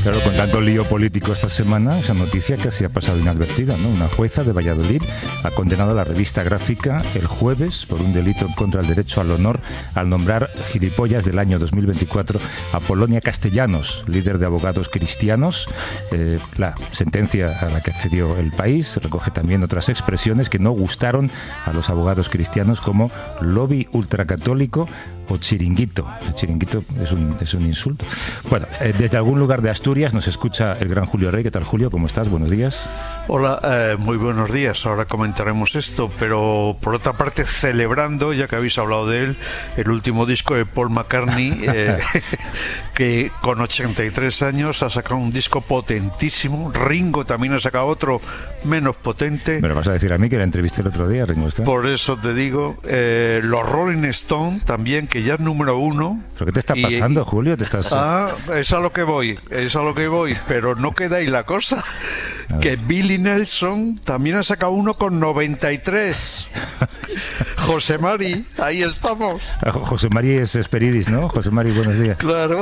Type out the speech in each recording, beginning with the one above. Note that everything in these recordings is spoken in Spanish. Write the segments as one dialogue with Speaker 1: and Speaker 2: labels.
Speaker 1: Claro, con tanto lío político esta semana, esa noticia casi ha pasado inadvertida, ¿no? Una jueza de Valladolid ha condenado a la revista gráfica El Jueves por un delito contra el derecho al honor al nombrar gilipollas del año 2024 a Polonia Castellanos, líder de abogados cristianos. La sentencia a la que accedió el país recoge también otras expresiones que no gustaron a los abogados cristianos, como lobby ultracatólico o chiringuito. El chiringuito es un insulto. Bueno, desde algún lugar de Asturias nos escucha el gran Julio Rey. ¿Qué tal, Julio? ¿Cómo estás? Buenos días.
Speaker 2: Hola, muy buenos días. Ahora comentaremos esto, pero por otra parte, celebrando, ya que habéis hablado de él, el último disco de Paul McCartney, que con 83 años ha sacado un disco potentísimo. Ringo también ha sacado otro menos potente.
Speaker 1: Me lo vas a decir a mí, que la entrevisté el otro día, Ringo Starr.
Speaker 2: Por eso te digo, los Rolling Stones también, que ya es número 1.
Speaker 1: ¿Pero qué te está pasando, Julio?
Speaker 2: Es a lo que voy, pero no queda ahí la cosa. Que Billy Nelson también ha sacado uno con 93. José Mari, ahí estamos.
Speaker 1: José Mari es Esperidis, ¿no? José Mari, buenos días.
Speaker 2: Claro.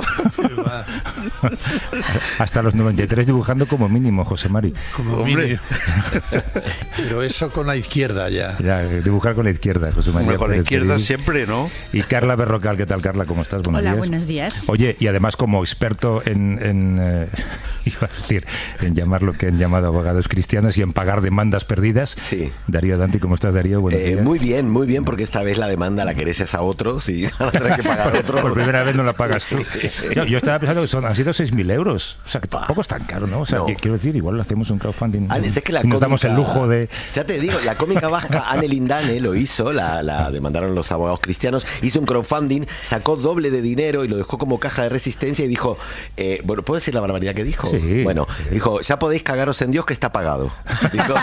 Speaker 1: Hasta los 93 dibujando como mínimo, José Mari.
Speaker 3: Como mínimo. Pero eso con la izquierda ya.
Speaker 1: Ya, dibujar con la izquierda, José Mari.
Speaker 2: Con la izquierda siempre, ¿no?
Speaker 1: Y Carla Berrocal, ¿qué tal, Carla? ¿Cómo estás? Buenos días.
Speaker 4: Hola, buenos días.
Speaker 1: Oye, y además como experto en llamar lo que han llamado abogados cristianos y en pagar demandas perdidas.
Speaker 5: Sí.
Speaker 1: Darío Danti, ¿cómo estás, Darío? Buenos días.
Speaker 5: Muy bien, porque esta vez la demanda la querés es a otros y van a tener que pagar otros.
Speaker 1: Por primera vez no la pagas tú. Yo estaba pensando que han sido 6.000 euros. O sea, que tampoco es tan caro, ¿no? O sea,
Speaker 5: no.
Speaker 1: Quiero decir, igual hacemos un crowdfunding.
Speaker 5: Es que
Speaker 1: nos damos el lujo de...
Speaker 5: Ya te digo, la cómica vasca Anne Lindane lo hizo, la demandaron los abogados cristianos, hizo un crowdfunding, sacó doble de dinero y lo dejó como caja de resistencia y dijo, bueno, ¿puedo decir la barbaridad que dijo?
Speaker 1: Sí.
Speaker 5: Bueno, dijo, ya podéis cagaros en Dios que está pagado. Dijo,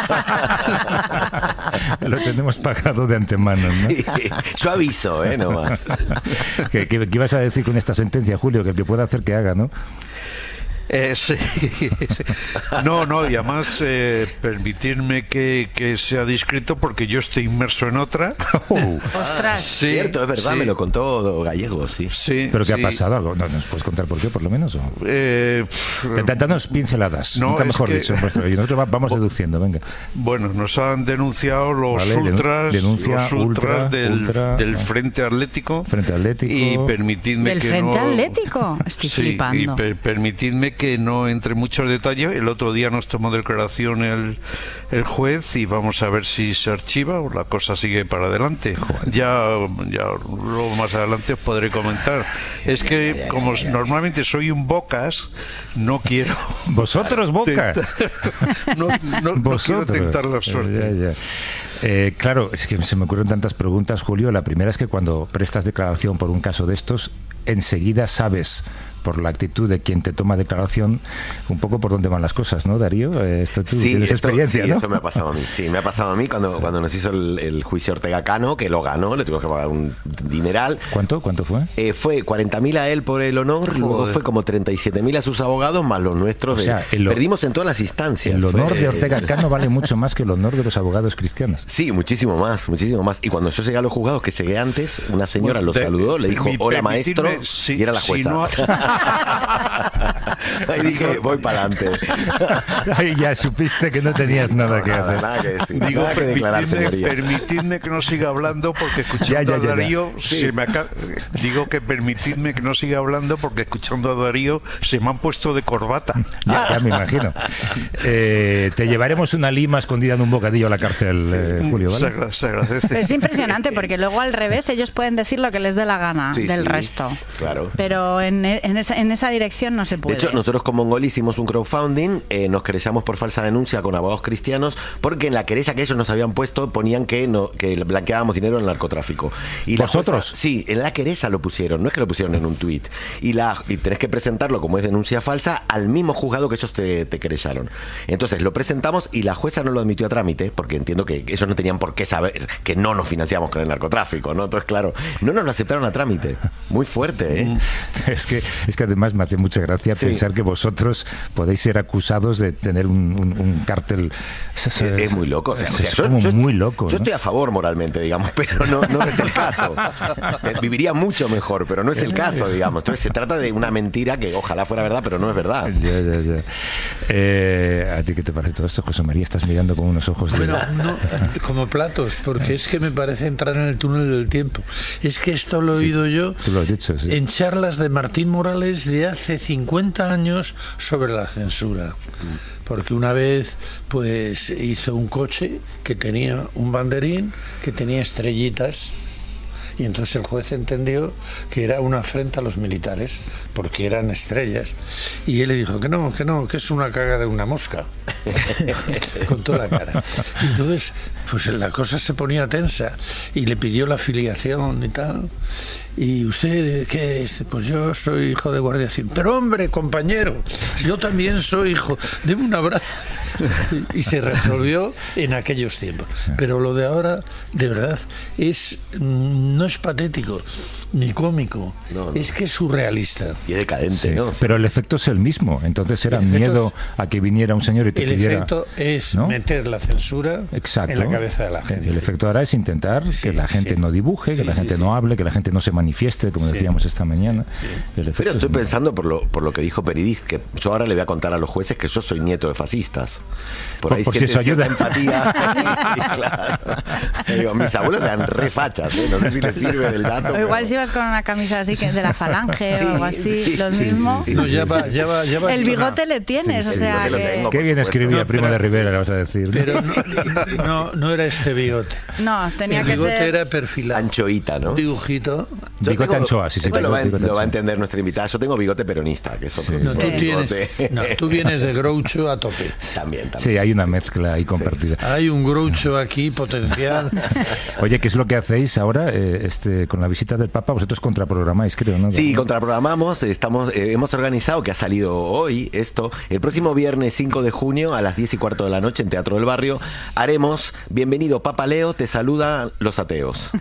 Speaker 1: lo tenemos pagado de antemano, ¿no?
Speaker 5: Sí, yo aviso, nomás.
Speaker 1: ¿Qué ibas a decir con esta sentencia, Julio? Que puede hacer que haga, ¿no?
Speaker 2: Sí. No, y además permitirme que sea discreto porque yo estoy inmerso en otra.
Speaker 4: Ostras.
Speaker 5: Sí, cierto, es verdad, sí. Me lo contó Gallego, sí.
Speaker 1: ¿Pero qué ha pasado? ¿Algo? ¿No nos puedes contar por qué, por lo menos? Danos pinceladas, nunca mejor dicho. Y nosotros vamos deduciendo, venga.
Speaker 2: Bueno, nos han denunciado los ultras, del Frente Atlético. Y permitidme
Speaker 4: ¿Del
Speaker 2: que
Speaker 4: Frente
Speaker 2: no...
Speaker 4: Atlético? Estoy flipando.
Speaker 2: Y permitidme que no entre mucho detalle. El otro día nos tomó declaración el juez y vamos a ver si se archiva o la cosa sigue para adelante. Ya luego más adelante os podré comentar. Es que como normalmente soy un bocas, no quiero...
Speaker 1: ¿Vosotros bocas?
Speaker 2: No quiero tentar la suerte.
Speaker 1: Claro, es que se me ocurren tantas preguntas, Julio. La primera es que cuando prestas declaración por un caso de estos, enseguida sabes, por la actitud de quien te toma declaración, un poco por dónde van las cosas, ¿no, Darío? Tú tienes experiencia, ¿no?
Speaker 5: Esto me ha pasado a mí. Sí, me ha pasado a mí cuando nos hizo el juicio Ortega Cano, que lo ganó, le tuvimos que pagar un dineral.
Speaker 1: ¿Cuánto fue?
Speaker 5: Fue 40.000 a él por el honor, y luego fue como 37.000 a sus abogados, más los nuestros. O sea, perdimos en todas las instancias.
Speaker 1: El honor de Ortega Cano vale mucho más que el honor de los abogados cristianos.
Speaker 5: Sí, muchísimo más. Y cuando yo llegué a los juzgados, que llegué antes, una señora lo saludó, le dijo, hola maestro, y era la jueza. Ahí dije, voy para adelante.
Speaker 1: Ahí ya supiste que no tenías nada que hacer.
Speaker 5: Nada que decir.
Speaker 2: Digo,
Speaker 5: nada que declarar,
Speaker 2: permitidme que no siga hablando porque escuchando a Darío se me acaba... Digo que permitidme que no siga hablando porque escuchando a Darío se me han puesto de corbata.
Speaker 1: Ya me imagino. Te llevaremos una lima escondida en un bocadillo a la cárcel, Julio, ¿vale?
Speaker 2: Se agradece.
Speaker 4: Es impresionante porque luego al revés ellos pueden decir lo que les dé la gana del resto.
Speaker 5: Claro.
Speaker 4: Pero en esa dirección no se puede.
Speaker 5: De hecho, nosotros con Mongol hicimos un crowdfunding, nos querellamos por falsa denuncia con abogados cristianos, porque en la querella que ellos nos habían puesto ponían que blanqueábamos dinero en el narcotráfico. Y
Speaker 1: ¿vosotros?
Speaker 5: Jueza, sí, en la querella lo pusieron, no es que lo pusieron en un tuit. Y tenés que presentarlo como es denuncia falsa al mismo juzgado que ellos te querellaron. Entonces lo presentamos y la jueza no lo admitió a trámite, porque entiendo que ellos no tenían por qué saber que no nos financiamos con el narcotráfico, ¿no? Entonces, claro, no nos lo aceptaron a trámite. Muy fuerte, ¿eh?
Speaker 1: Es que además me hace mucha gracia pensar pensar que vosotros podéis ser acusados de tener un cártel.
Speaker 5: Es muy loco. O sea,
Speaker 1: muy loco.
Speaker 5: Yo estoy a favor moralmente, digamos, pero no es el caso. Viviría mucho mejor, pero no es el caso, digamos. Entonces se trata de una mentira que ojalá fuera verdad, pero no es verdad.
Speaker 1: Ya. ¿A ti qué te parece todo esto, José María? Estás mirando con unos ojos de...
Speaker 3: Bueno, no, como platos, porque es que me parece entrar en el túnel del tiempo. Es que esto lo he oído yo
Speaker 1: tú lo has dicho, sí,
Speaker 3: en charlas de Martín Morales de hace 50 años sobre la censura. Porque una vez pues hizo un coche que tenía un banderín que tenía estrellitas. Y entonces el juez entendió que era una afrenta a los militares, porque eran estrellas. Y él le dijo que no, que es una caga de una mosca. Con toda la cara. Y entonces, pues la cosa se ponía tensa. Y le pidió la filiación y tal. ¿Y usted qué es? Pues yo soy hijo de guardia civil. Pero hombre, compañero, yo también soy hijo. Deme un abrazo. Y se resolvió en aquellos tiempos. Pero lo de ahora, de verdad, no es patético ni cómico, no. Es que es surrealista.
Speaker 5: Y es decadente,
Speaker 1: sí,
Speaker 5: ¿no?
Speaker 1: Pero el efecto es el mismo. Entonces era miedo a que viniera un señor y te pidiera...
Speaker 3: El efecto es, ¿no?, meter la censura en la cabeza de la gente.
Speaker 1: El efecto ahora es intentar que la gente no dibuje, que la gente no hable, que la gente no se manifieste, como decíamos esta mañana.
Speaker 5: Pero estoy pensando por lo que dijo Peridis, que yo ahora le voy a contar a los jueces que yo soy nieto de fascistas. Por ahí
Speaker 1: si eso ayuda.
Speaker 5: Empatía. Claro. Digo, mis abuelos eran re fachas, ¿eh? No sé si les sirve del dato.
Speaker 4: O igual si vas con una camisa así que de la Falange o algo así, lo mismo.
Speaker 3: No, ya va
Speaker 4: el bigote le tienes, o sea que...
Speaker 1: Qué bien escribía Primo de Rivera, le vas a decir.
Speaker 3: Pero no era este bigote.
Speaker 4: No, tenía que ser...
Speaker 3: El bigote era perfilado.
Speaker 5: Anchoita, ¿no?
Speaker 3: Un dibujito.
Speaker 1: Bigote anchoa, sí.
Speaker 5: Lo va a entender nuestra invitada. Yo tengo bigote peronista, que es otro.
Speaker 3: Tú vienes de Groucho a tope.
Speaker 5: También.
Speaker 1: Sí, hay una mezcla ahí compartida.
Speaker 3: Hay un Groucho aquí potencial.
Speaker 1: Oye, ¿qué es lo que hacéis ahora con la visita del Papa? Vosotros contraprogramáis, creo, ¿no?
Speaker 5: Sí, contraprogramamos. Hemos organizado, que ha salido hoy esto, el próximo viernes 5 de junio a las 10:15 de la noche en Teatro del Barrio, haremos Bienvenido Papa Leo, te saluda los ateos.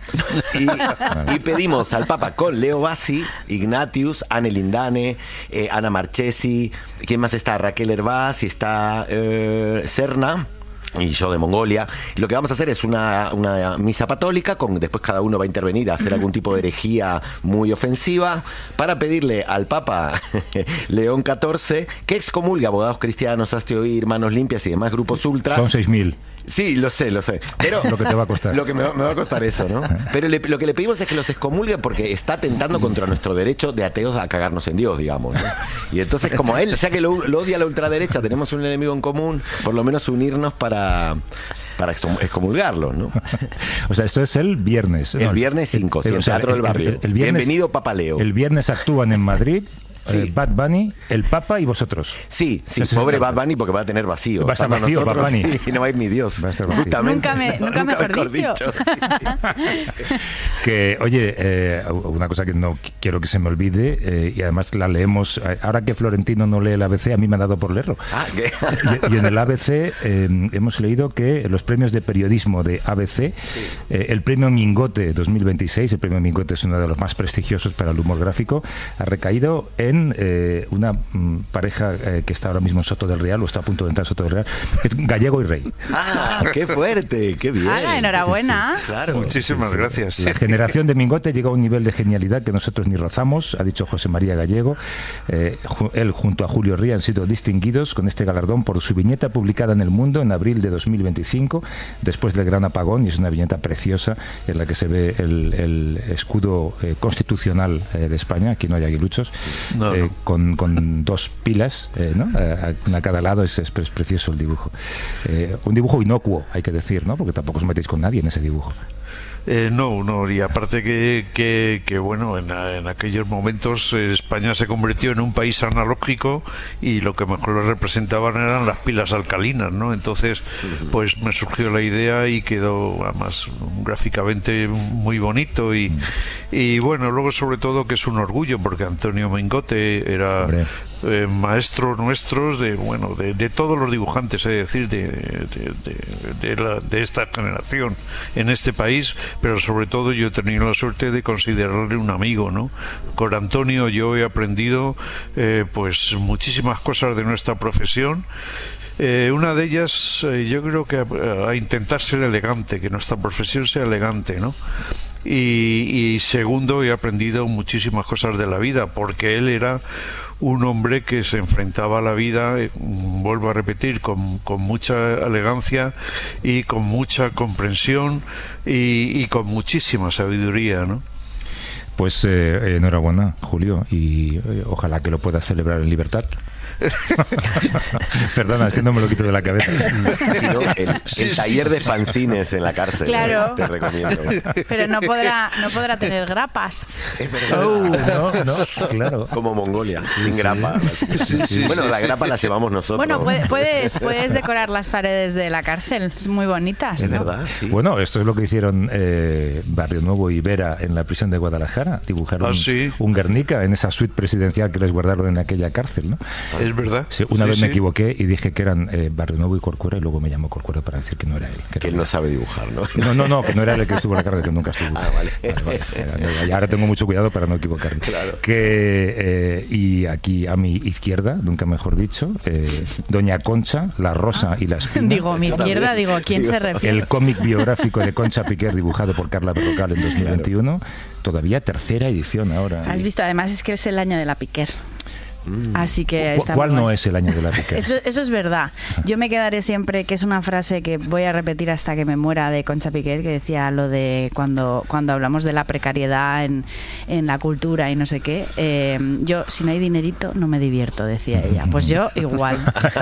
Speaker 5: Y pedimos al Papa con Leo Bassi, Ignatius, Anne Lindane, Ana Marchesi, ¿quién más está? Raquel Hervás, y está Serna y yo de Mongolia. Lo que vamos a hacer es una misa católica, después cada uno va a intervenir a hacer algún tipo de herejía muy ofensiva, para pedirle al Papa León XIV que excomulgue a abogados cristianos, hazte oír, Manos Limpias y demás grupos ultra.
Speaker 1: Son 6.000.
Speaker 5: Sí, lo sé. Pero
Speaker 1: lo que te va a costar.
Speaker 5: Lo que me va a costar eso, ¿no? Pero lo que le pedimos es que los excomulgue porque está atentando contra nuestro derecho de ateos a cagarnos en Dios, digamos, ¿no? Y entonces, como a él, ya que lo odia la ultraderecha, tenemos un enemigo en común, por lo menos unirnos para excomulgarlo, ¿no?
Speaker 1: O sea, esto es el viernes.
Speaker 5: El viernes 5, en Teatro del Barrio.
Speaker 1: El viernes,
Speaker 5: Bienvenido Papa Leo.
Speaker 1: El viernes actúan en Madrid.
Speaker 5: Sí.
Speaker 1: Bad Bunny, el Papa y vosotros.
Speaker 5: Sí, pobre Bad Bunny, porque va a tener vacío.
Speaker 1: Va a estar vacío, Bad Bunny.
Speaker 5: Y no va a ir ni Dios.
Speaker 1: Va a estar vacío.
Speaker 4: Nunca mejor dicho.
Speaker 5: Sí.
Speaker 1: Que, oye, una cosa que no quiero que se me olvide, y además la leemos, ahora que Florentino no lee el ABC, a mí me ha dado por leerlo.
Speaker 5: ¿Qué?
Speaker 1: Y en el ABC hemos leído que los premios de periodismo de ABC, el premio Mingote 2026, el premio Mingote es uno de los más prestigiosos para el humor gráfico, ha recaído en una pareja que está ahora mismo en Soto del Real, o está a punto de entrar en Soto del Real, es Gallego y Rey.
Speaker 5: ¡Qué fuerte! ¡Qué bien!
Speaker 4: Enhorabuena.
Speaker 5: Sí. Claro.
Speaker 2: Muchísimas gracias.
Speaker 1: La generación de Mingote llegó a un nivel de genialidad que nosotros ni rozamos, ha dicho José María Gallego. Él junto a Julio Ría han sido distinguidos con este galardón por su viñeta publicada en El Mundo en abril de 2025, después del gran apagón, y es una viñeta preciosa en la que se ve el escudo constitucional de España. Aquí no hay aguiluchos. No. Con dos pilas, ¿no? Una a cada lado, es precioso el dibujo. Un dibujo inocuo, hay que decir, ¿no? Porque tampoco os metéis con nadie en ese dibujo.
Speaker 2: No, y aparte que bueno, en aquellos momentos España se convirtió en un país analógico y lo que mejor lo representaban eran las pilas alcalinas, ¿no? Entonces, pues me surgió la idea y quedó además gráficamente muy bonito y bueno, luego sobre todo que es un orgullo porque Antonio Mingote era maestros nuestros, de todos los dibujantes, es decir, de esta generación en este país, pero sobre todo yo he tenido la suerte de considerarle un amigo, ¿no? Con Antonio yo he aprendido pues muchísimas cosas de nuestra profesión. Una de ellas, yo creo que a intentar ser elegante, que nuestra profesión sea elegante, ¿no? Y segundo, he aprendido muchísimas cosas de la vida, porque él era un hombre que se enfrentaba a la vida, vuelvo a repetir, con mucha elegancia y con mucha comprensión y con muchísima sabiduría, ¿no?
Speaker 1: Pues enhorabuena, Julio, y ojalá que lo puedas celebrar en libertad. Perdona, es que no me lo quito de la cabeza.
Speaker 5: Sino el taller de fanzines en la cárcel.
Speaker 4: Claro.
Speaker 5: Te recomiendo.
Speaker 4: Pero no podrá tener grapas.
Speaker 5: Es verdad.
Speaker 1: No, claro.
Speaker 5: Como Mongolia, sin grapa. Bueno, la grapa la llevamos nosotros.
Speaker 4: Bueno, puedes decorar las paredes de la cárcel, son muy bonitas,
Speaker 5: Es
Speaker 4: ¿no?
Speaker 5: verdad, sí.
Speaker 1: Bueno, esto es lo que hicieron Barrio Nuevo y Vera en la prisión de Guadalajara. Dibujaron un Guernica en esa suite presidencial que les guardaron en aquella cárcel, ¿no?
Speaker 2: Es verdad.
Speaker 1: Sí, una vez me equivoqué y dije que eran Barrio Nuevo y Corcuera, y luego me llamó Corcuera para decir que no era él.
Speaker 5: Que él no sabe dibujar, ¿no?
Speaker 1: No, que no era él el que estuvo en la cárcel, que nunca estuvo.
Speaker 5: Vale.
Speaker 1: Y ahora tengo mucho cuidado para no equivocarme.
Speaker 5: Claro.
Speaker 1: Y aquí a mi izquierda, nunca mejor dicho, Doña Concha, La Rosa y la Espina.
Speaker 4: Digo, mi izquierda, digo, ¿a quién se refiere?
Speaker 1: El cómic biográfico de Concha Piquer, dibujado por Carla Berrocal en 2021. Claro. Todavía tercera edición ahora.
Speaker 4: Has visto, además es que es el año de la Piquer. Así que
Speaker 1: ¿Cuál no es el año de la Piquer?
Speaker 4: Eso es verdad. Yo me quedaré siempre, que es una frase que voy a repetir hasta que me muera, de Concha Piquer, que decía lo de cuando hablamos de la precariedad en la cultura y no sé qué. Yo, si no hay dinerito, no me divierto, decía ella. Pues yo igual.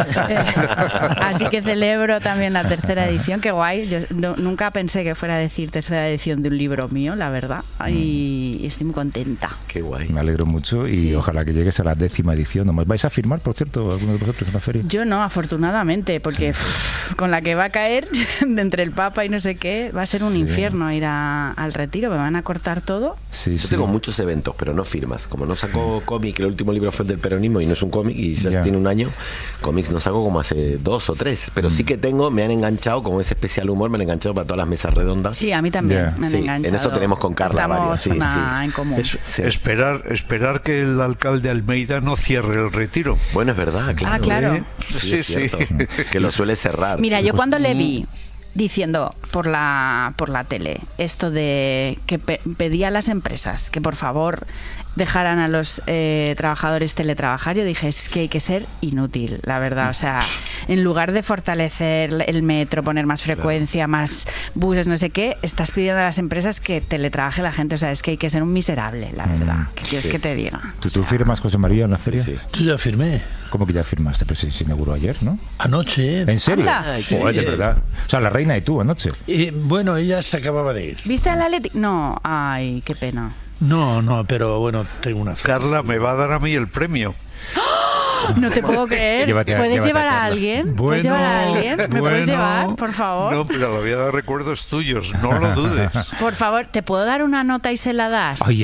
Speaker 4: Así que celebro también la tercera edición. Qué guay. Yo nunca pensé que fuera a decir tercera edición de un libro mío, la verdad. Y estoy muy contenta.
Speaker 5: Qué guay.
Speaker 1: Me alegro mucho y ojalá que llegues a la 10ª edición nomás. ¿Vais a firmar, por cierto, alguno de vosotros en la feria?
Speaker 4: Yo no, afortunadamente, porque con la que va a caer de entre el Papa y no sé qué, va a ser un infierno ir al retiro, me van a cortar todo.
Speaker 5: Yo tengo muchos eventos, pero no firmas. Como no saco cómic, el último libro fue el del peronismo y no es un cómic y ya tiene un año, cómics no saco como hace 2 o 3, pero sí que me han enganchado, como ese especial humor, me han enganchado para todas las mesas redondas.
Speaker 4: Sí, a mí también me han enganchado.
Speaker 5: En eso tenemos con Carla varias.
Speaker 4: En común.
Speaker 2: Esperar que el alcalde Almeida no cierre el retiro.
Speaker 5: Bueno, es verdad, claro.
Speaker 4: Claro.
Speaker 2: Sí.
Speaker 5: Que lo suele cerrar.
Speaker 4: Mira, yo cuando le vi diciendo por la tele esto de que pedía a las empresas que por favor dejaran a los trabajadores teletrabajar, yo dije, es que hay que ser inútil, la verdad. O sea, en lugar de fortalecer el metro, poner más frecuencia, más buses, no sé qué, estás pidiendo a las empresas que teletrabaje la gente. O sea, es que hay que ser un miserable, la verdad. ¿Qué quieres que te diga?
Speaker 1: ¿Tú firmas, José María, en la feria?
Speaker 3: Sí. Yo ya firmé.
Speaker 1: ¿Cómo que ya firmaste? Pues se inauguró ayer, ¿no?
Speaker 3: Anoche.
Speaker 1: ¿En serio?
Speaker 3: Sí.
Speaker 1: De verdad. O sea, la reina y tú anoche.
Speaker 3: Bueno, ella se acababa de ir.
Speaker 4: ¿Viste a la Leti? No, ay, qué pena.
Speaker 3: No, pero bueno, tengo una fe.
Speaker 2: Carla, me va a dar a mí el premio.
Speaker 4: No te puedo creer. ¿Puedes llevar a alguien? ¿Puedes llevar a alguien? ¿Me puedes llevar, por favor?
Speaker 2: No, pero la voy a dar recuerdos tuyos, no lo dudes.
Speaker 4: Por favor, ¿te puedo dar una nota y se la das?
Speaker 1: Ay.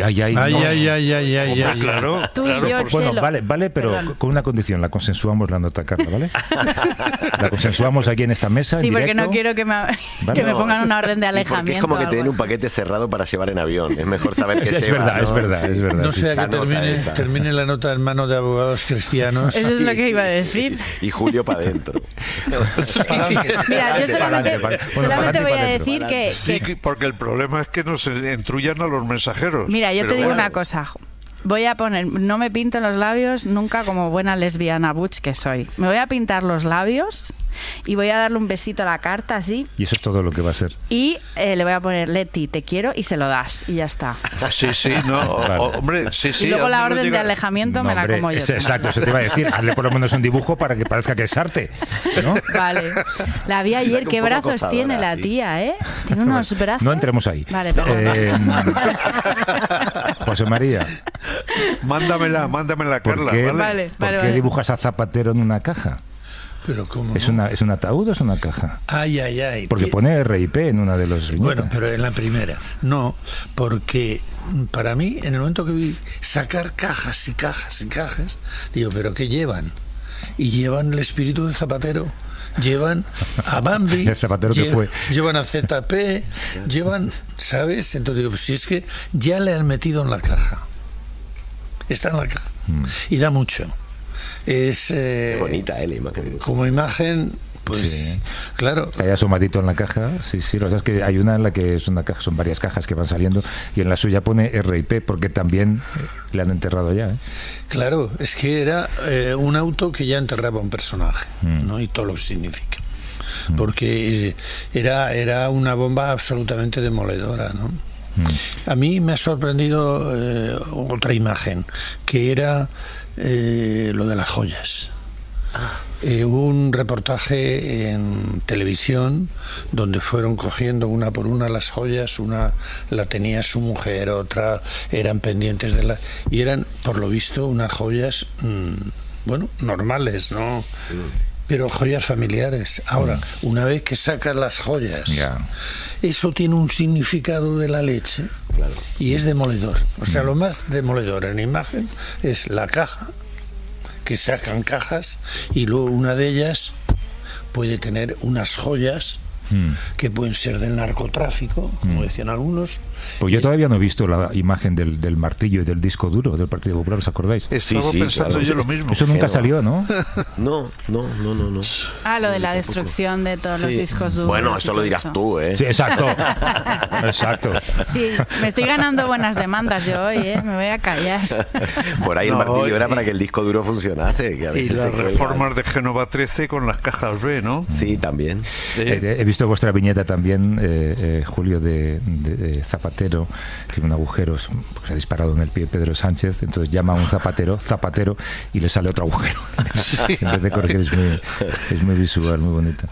Speaker 2: Claro.
Speaker 4: Tú y yo,
Speaker 1: Bueno, vale, pero con una condición, la consensuamos la nota, Carla, ¿vale? La consensuamos aquí en esta mesa.
Speaker 4: Sí,
Speaker 1: en
Speaker 4: porque
Speaker 1: directo.
Speaker 4: no quiero que me pongan una orden de alejamiento.
Speaker 5: Porque es como que te den un paquete cerrado para llevar en avión. Es mejor saber qué lleva.
Speaker 1: Es verdad.
Speaker 3: No sea que termine la nota en manos de abogados cristianos.
Speaker 4: Eso es lo que iba a decir.
Speaker 5: Y Julio para adentro.
Speaker 4: Mira, yo solamente voy a decir que...
Speaker 2: Sí, porque el problema es que nos entrullan a los mensajeros.
Speaker 4: Mira, yo te digo una cosa. Voy a poner, no me pinto los labios nunca como buena lesbiana butch que soy. Me voy a pintar los labios y voy a darle un besito a la carta así.
Speaker 1: Y eso es todo lo que va a ser.
Speaker 4: Y le voy a poner Leti, te quiero, y se lo das. Y ya está.
Speaker 2: Sí, no, vale. Hombre, sí.
Speaker 4: Y luego la orden de alejamiento me la como yo.
Speaker 1: Exacto, eso te iba a decir. Hazle por lo menos un dibujo para que parezca que es arte, ¿no?
Speaker 4: Vale. La vi ayer, qué brazos tiene la tía, ¿eh? Tiene unos brazos.
Speaker 1: No entremos ahí.
Speaker 4: Vale, perdón.
Speaker 1: José María.
Speaker 2: Mándamela, Carla.
Speaker 1: ¿Por qué dibujas a Zapatero en una caja?
Speaker 3: Pero ¿cómo
Speaker 1: ¿Es un ataúd o es una caja?
Speaker 3: Ay.
Speaker 1: Porque pone RIP en una de los viñetas.
Speaker 3: Bueno, pero en la primera. No, porque para mí, en el momento que vi sacar cajas y cajas y cajas, digo, ¿pero qué llevan? Y llevan el espíritu del Zapatero. Llevan a Bambi,
Speaker 1: el Zapatero que fue.
Speaker 3: Llevan a ZP, llevan, ¿sabes? Entonces digo, pues si es que ya le han metido en la caja. Está en la caja. Y da mucho. Es
Speaker 5: Qué bonita, la imagen.
Speaker 3: como imagen, pues
Speaker 1: Sí.
Speaker 3: claro.
Speaker 1: Está ya asomadito en la caja. Sí. Lo que pasa es que hay una en la que es una caja, son varias cajas que van saliendo, y en la suya pone RIP porque también le han enterrado ya.
Speaker 3: Claro, es que era un auto que ya enterraba un personaje, ¿no? Y todo lo que significa. Porque era una bomba absolutamente demoledora, ¿no? A mí me ha sorprendido otra imagen, que era lo de las joyas. Hubo un reportaje en televisión donde fueron cogiendo una por una las joyas, una la tenía su mujer, otra eran pendientes de la... y eran, por lo visto, unas joyas, bueno, normales, ¿no? Pero joyas familiares. Ahora, una vez que sacas las joyas, eso tiene un significado de la leche, y es demoledor. O sea, lo más demoledor en imagen es la caja, que sacan cajas, y luego una de ellas puede tener unas joyas que pueden ser del narcotráfico, como decían algunos.
Speaker 1: Pues yo todavía no he visto la imagen del martillo y del disco duro del Partido Popular, ¿os acordáis?
Speaker 2: Estaba pensando
Speaker 5: claro.
Speaker 2: yo lo mismo.
Speaker 1: Eso nunca salió, ¿no?
Speaker 5: No.
Speaker 4: Lo de la destrucción de todos los discos duros.
Speaker 5: Bueno,
Speaker 4: y
Speaker 5: eso lo
Speaker 4: todo
Speaker 5: dirás
Speaker 4: eso.
Speaker 5: tú, ¿eh?
Speaker 1: Sí, exacto. Exacto.
Speaker 4: Sí, me estoy ganando buenas demandas yo hoy, ¿eh? Me voy a callar.
Speaker 5: Por ahí el martillo era para que el disco duro funcionase. Que a
Speaker 2: Y
Speaker 5: veces
Speaker 2: las
Speaker 5: se cuelgan.
Speaker 2: reformas de Génova 13 con las cajas B, ¿no?
Speaker 5: Sí, también.
Speaker 1: He visto vuestra viñeta también, Julio, de Zapatero, tiene un agujero, se ha disparado en el pie Pedro Sánchez, entonces llama a un zapatero, y le sale otro agujero. En vez de corregir, es muy visual, muy bonita.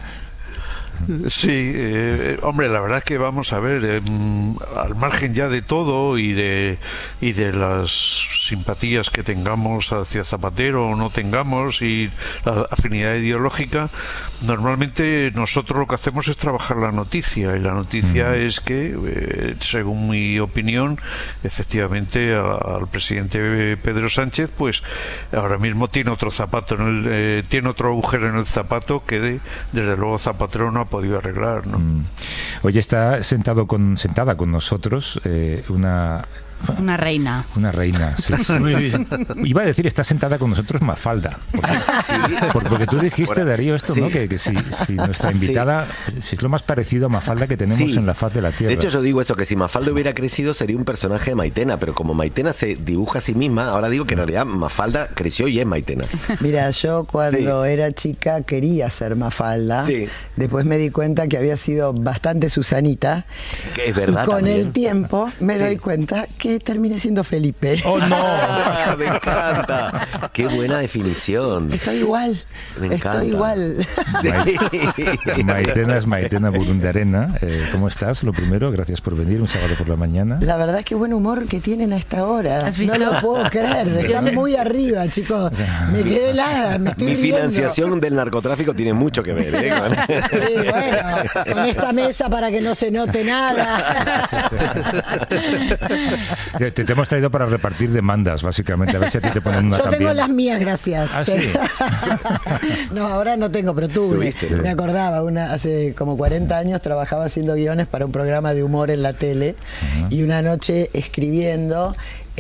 Speaker 2: Sí, hombre, la verdad es que vamos a ver, al margen ya de todo y de las simpatías que tengamos hacia Zapatero o no tengamos y la afinidad ideológica, normalmente nosotros lo que hacemos es trabajar la noticia, y la noticia es que, según mi opinión, efectivamente al presidente Pedro Sánchez, pues ahora mismo tiene otro zapato tiene otro agujero en el zapato que desde luego Zapatero no ha podido arreglar, ¿no?
Speaker 1: Oye, está sentada con nosotros
Speaker 4: Una reina.
Speaker 1: Una reina, sí.
Speaker 3: Muy bien.
Speaker 1: Iba a decir, está sentada con nosotros Mafalda. Porque tú dijiste, Darío, esto, ¿no? Que si nuestra invitada, si es lo más parecido a Mafalda que tenemos en la faz de la Tierra.
Speaker 5: De hecho, yo digo eso, que si Mafalda hubiera crecido sería un personaje de Maitena, pero como Maitena se dibuja a sí misma, ahora digo que en realidad Mafalda creció y es Maitena.
Speaker 6: Mira, yo cuando era chica quería ser Mafalda.
Speaker 5: Sí.
Speaker 6: Después me di cuenta que había sido bastante Susanita.
Speaker 5: Que es verdad.
Speaker 6: Y con
Speaker 5: también.
Speaker 6: el tiempo me doy cuenta que terminé siendo Felipe.
Speaker 1: ¡Oh, no!
Speaker 5: Me encanta. Qué buena definición.
Speaker 6: Estoy igual.
Speaker 5: Me encanta.
Speaker 6: Estoy igual.
Speaker 1: Maitena es Maitena Burundarena. ¿Cómo estás? Lo primero, gracias por venir un sábado por la mañana.
Speaker 6: La verdad es que buen humor que tienen a esta hora.
Speaker 4: ¿Has visto?
Speaker 6: No lo puedo creer. Están muy arriba, chicos. Me quedé helada. Me estoy
Speaker 5: Mi
Speaker 6: riendo.
Speaker 5: financiación del narcotráfico tiene mucho que ver, ¿eh?
Speaker 6: Sí, bueno, con esta mesa para que no se note nada.
Speaker 1: Te hemos traído para repartir demandas, básicamente. A ver si a ti te ponen una
Speaker 6: Yo
Speaker 1: también.
Speaker 6: tengo las mías, gracias.
Speaker 1: ¿Ah, sí?
Speaker 6: No, ahora no tengo, pero tuve.
Speaker 5: Tuviste, ¿no?
Speaker 6: Me acordaba, hace como 40 años trabajaba haciendo guiones para un programa de humor en la tele. Y una noche escribiendo...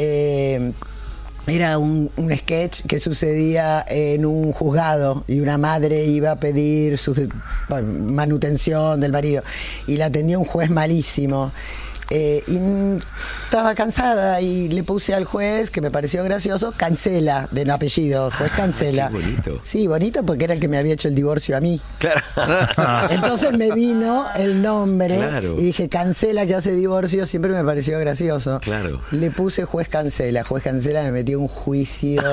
Speaker 6: era un sketch que sucedía en un juzgado y una madre iba a pedir su manutención del marido y la atendía un juez malísimo. Y estaba cansada y le puse al juez, que me pareció gracioso, Cancela, del apellido, juez Cancela.
Speaker 5: Qué bonito.
Speaker 6: Sí, bonito porque era el que me había hecho el divorcio a mí.
Speaker 5: Claro.
Speaker 6: Entonces me vino el nombre
Speaker 5: Claro.
Speaker 6: y dije, Cancela, que hace divorcio, siempre me pareció gracioso.
Speaker 5: Claro.
Speaker 6: Le puse juez Cancela me metió un juicio.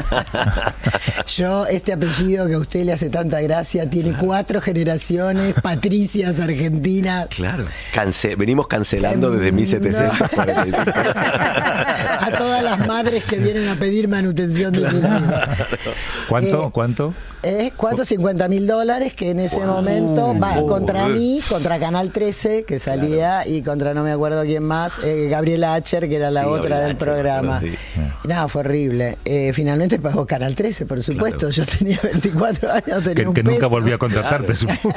Speaker 6: Yo, este apellido que a usted le hace tanta gracia, tiene 4 generaciones, patricias argentinas.
Speaker 5: Claro. Venimos cancelando desde 1745.
Speaker 6: A todas las madres que vienen a pedir manutención de sus hijos.
Speaker 1: ¿Cuánto?
Speaker 6: 450 $50,000 que en ese momento va contra mí, contra Canal 13 que salía y contra no me acuerdo quién más, Gabriela Acher, que era la otra del programa.
Speaker 5: Sí.
Speaker 6: Y nada, fue horrible. Finalmente pagó Canal 13, por supuesto. Yo tenía 24 años, tenía un
Speaker 1: que nunca
Speaker 6: peso.
Speaker 1: volvió a contratarte, supongo.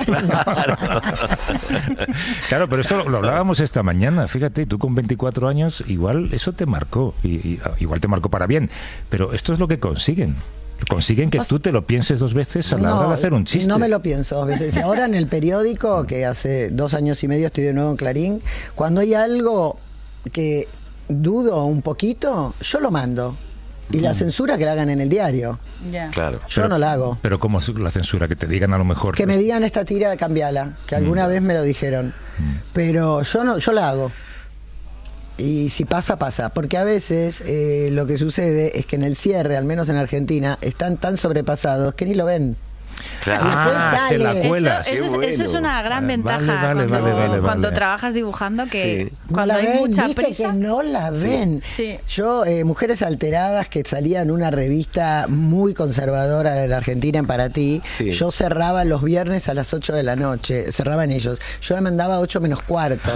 Speaker 1: Claro, pero esto lo hablábamos esta mañana. Fíjate, tú con 24 años, igual eso te marcó. Y igual te marcó para bien. Pero esto es lo que consiguen. Consiguen que tú te lo pienses 2 veces a la hora de hacer un chiste.
Speaker 6: No me lo pienso 2 veces. Ahora en el periódico, que hace 2 años y medio estoy de nuevo en Clarín, cuando hay algo que dudo un poquito, yo lo mando. Y la censura que la hagan en el diario.
Speaker 4: Ya.
Speaker 5: Claro.
Speaker 6: Yo no la hago.
Speaker 1: Pero ¿cómo es la censura? Que te digan a lo mejor...
Speaker 6: Que me digan esta tira, cambiala. Que alguna vez me lo dijeron. Pero yo la hago. Y si pasa, pasa. Porque a veces lo que sucede es que en el cierre, al menos en Argentina, están tan sobrepasados que ni lo ven.
Speaker 5: Claro.
Speaker 1: Se la cuelas.
Speaker 4: Eso es una gran ventaja cuando trabajas dibujando, que cuando
Speaker 6: no la
Speaker 4: hay
Speaker 6: ven,
Speaker 4: mucha
Speaker 6: ¿viste
Speaker 4: prisa
Speaker 6: que no la ven?
Speaker 4: Sí.
Speaker 6: Yo, Mujeres Alteradas, que salía en una revista muy conservadora de la Argentina en Paraty, yo cerraba los viernes a las 8 de la noche, cerraban ellos. Yo le mandaba 8 menos cuarto.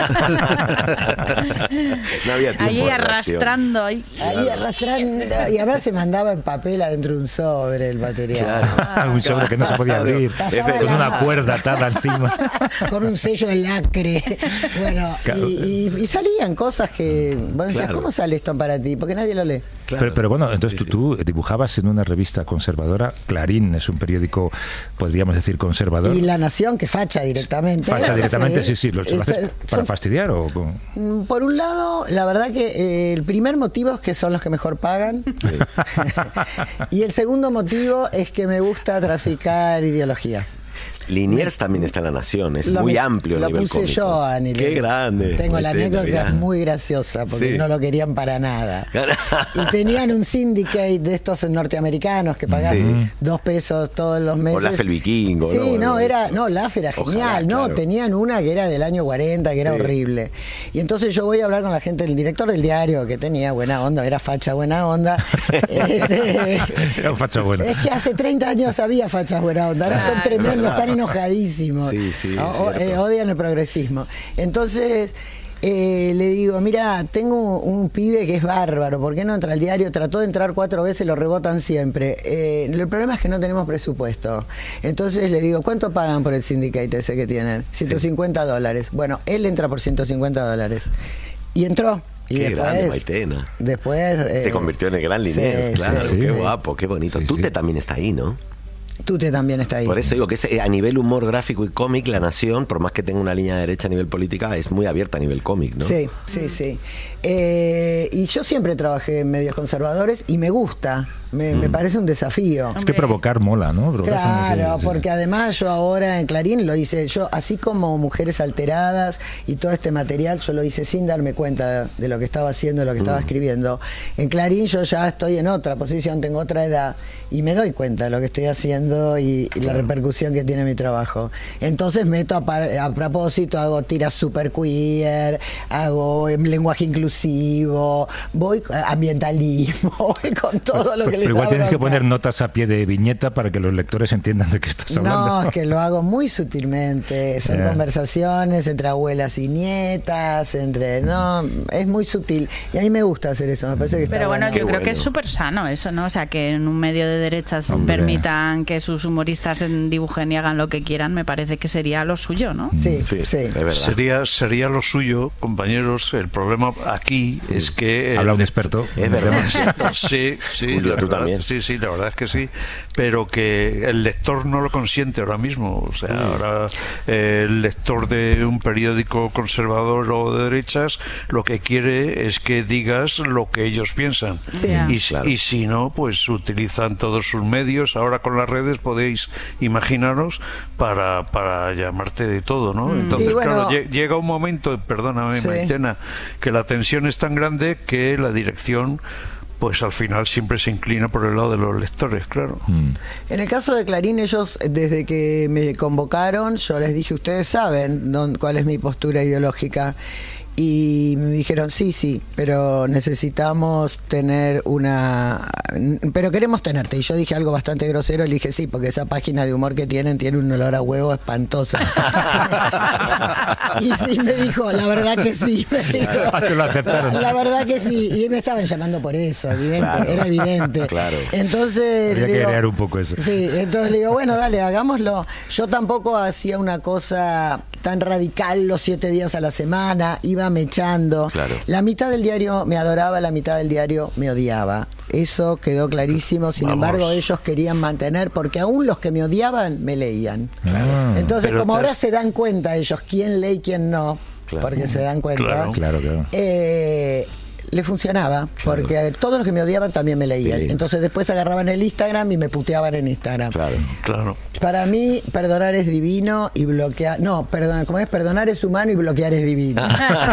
Speaker 5: No había tiempo.
Speaker 4: Ahí arrastrando.
Speaker 6: Ahí arrastrando. Y además se mandaba en papel adentro de un sobre el material.
Speaker 5: Claro.
Speaker 1: Un sobre que no se podía abrir, con una cuerda atada encima.
Speaker 6: Con un sello de lacre. Bueno, y salían cosas que... Bueno, decías, ¿cómo sale esto para ti? Porque nadie lo lee.
Speaker 5: Claro.
Speaker 1: Pero bueno, entonces tú dibujabas en una revista conservadora. Clarín es un periódico, podríamos decir, conservador.
Speaker 6: Y La Nación, que facha directamente.
Speaker 1: Facha directamente, sí. ¿Lo haces para fastidiar o con...?
Speaker 6: Por un lado, la verdad que el primer motivo es que son los que mejor pagan. Y el segundo motivo es que me gusta traficar ideología.
Speaker 5: Liniers también está en La Nación, es muy amplio el nivel cómico.
Speaker 6: Lo puse yo, Ani.
Speaker 5: Qué grande.
Speaker 6: Tengo la anécdota que es muy graciosa, porque no lo querían para nada. Y tenían un syndicate de estos norteamericanos que pagaban $2 todos los meses.
Speaker 5: O Laff el Vikingo.
Speaker 6: Sí, Laff era genial.
Speaker 5: Claro.
Speaker 6: Tenían una que era del año 40, que era horrible. Y entonces yo voy a hablar con la gente, el director del diario, que tenía buena onda, era facha buena onda.
Speaker 1: Era un facha bueno.
Speaker 6: Es que hace 30 años había fachas buena onda, ahora son tremendos, están enojadísimos. Odian el progresismo. Entonces le digo, mira, tengo un pibe que es bárbaro, ¿por qué no entra al diario? Trató de entrar 4 veces, lo rebotan siempre. El problema es que no tenemos presupuesto. Entonces le digo, ¿cuánto pagan por el syndicate ese que tienen? $150. Bueno, él entra por $150. Y entró. Y
Speaker 5: qué
Speaker 6: después,
Speaker 5: grande, Maitena.
Speaker 6: Después
Speaker 5: se convirtió en el gran Liniers, claro. Qué guapo, qué bonito. Tute también está ahí, ¿no?
Speaker 6: Tute también está ahí.
Speaker 5: Por eso digo que a nivel humor gráfico y cómic, La Nación, por más que tenga una línea derecha a nivel política, es muy abierta a nivel cómic, ¿no?
Speaker 6: Sí. Y yo siempre trabajé en medios conservadores y me gusta, me parece un desafío.
Speaker 1: Es que provocar mola, ¿no?
Speaker 6: Claro, porque además yo ahora en Clarín lo hice, yo así como Mujeres Alteradas y todo este material, yo lo hice sin darme cuenta de lo que estaba haciendo, de lo que estaba escribiendo. En Clarín yo ya estoy en otra posición, tengo otra edad y me doy cuenta de lo que estoy haciendo y la repercusión que tiene mi trabajo. Entonces meto a propósito, hago tiras super queer, hago lenguaje inclusivo, voy ambientalismo, voy con todo lo que
Speaker 1: Pero igual tienes que poner notas a pie de viñeta para que los lectores entiendan de qué estás hablando.
Speaker 6: No, es que lo hago muy sutilmente. Son conversaciones entre abuelas y nietas, es muy sutil. Y a mí me gusta hacer eso, me parece que está
Speaker 4: Pero bueno, yo creo que es
Speaker 5: bueno.
Speaker 4: súper sano eso, ¿no? O sea, que en un medio de derechas permitan que sus humoristas dibujen y hagan lo que quieran, me parece que sería lo suyo, ¿no?
Speaker 6: Sí.
Speaker 5: Es verdad.
Speaker 2: Sería lo suyo, compañeros. El problema aquí es que...
Speaker 1: Habla un experto.
Speaker 5: Es verdad.
Speaker 2: Sí,
Speaker 5: Julio, tú también.
Speaker 2: Sí, la verdad es que sí, pero que el lector no lo consiente ahora mismo. O sea, ahora el lector de un periódico conservador o de derechas lo que quiere es que digas lo que ellos piensan.
Speaker 6: Sí.
Speaker 2: Y si no, pues utilizan todos sus medios. Ahora con las redes podéis imaginaros para llamarte de todo, ¿no? Entonces,
Speaker 6: Sí, bueno.
Speaker 2: claro, llega un momento, perdóname, Maitena, que la tensión es tan grande que la dirección pues al final siempre se inclina por el lado de los lectores, claro.
Speaker 6: En el caso de Clarín, ellos, desde que me convocaron, yo les dije, ustedes saben cuál es mi postura ideológica. Y me dijeron, sí, pero necesitamos tener pero queremos tenerte. Y yo dije algo bastante grosero, le dije sí, porque esa página de humor que tiene un olor a huevo espantoso. Y sí, me dijo, la verdad que sí. Me dijo,
Speaker 1: Lo aceptaron.
Speaker 6: la verdad que sí. Y me estaban llamando por eso,
Speaker 5: Claro.
Speaker 6: era evidente.
Speaker 5: Claro.
Speaker 6: Entonces...
Speaker 1: Habría que
Speaker 6: digo,
Speaker 1: crear un poco eso.
Speaker 6: Sí, entonces le digo, bueno, dale, hagámoslo. Yo tampoco hacía una cosa tan radical los 7 días a la semana, iba mechando.
Speaker 5: Claro.
Speaker 6: La mitad del diario me adoraba, la mitad del diario me odiaba. Eso quedó clarísimo. Sin
Speaker 2: Vamos.
Speaker 6: embargo, ellos querían mantener, porque aún los que me odiaban me leían.
Speaker 1: Ah,
Speaker 6: Entonces,
Speaker 2: Pero
Speaker 6: como
Speaker 2: te
Speaker 6: ahora
Speaker 2: has-
Speaker 6: se dan cuenta ellos quién lee y quién no,
Speaker 5: Claro.
Speaker 6: porque se dan cuenta,
Speaker 2: Claro.
Speaker 1: claro.
Speaker 6: le funcionaba, porque todos los que me odiaban también me leían.
Speaker 5: Sí.
Speaker 6: Entonces después agarraban el Instagram y me puteaban en Instagram.
Speaker 5: Claro.
Speaker 2: Claro.
Speaker 6: Para mí, perdonar es divino y bloquear... No, perdón, ¿cómo es? Perdonar es humano y bloquear es divino.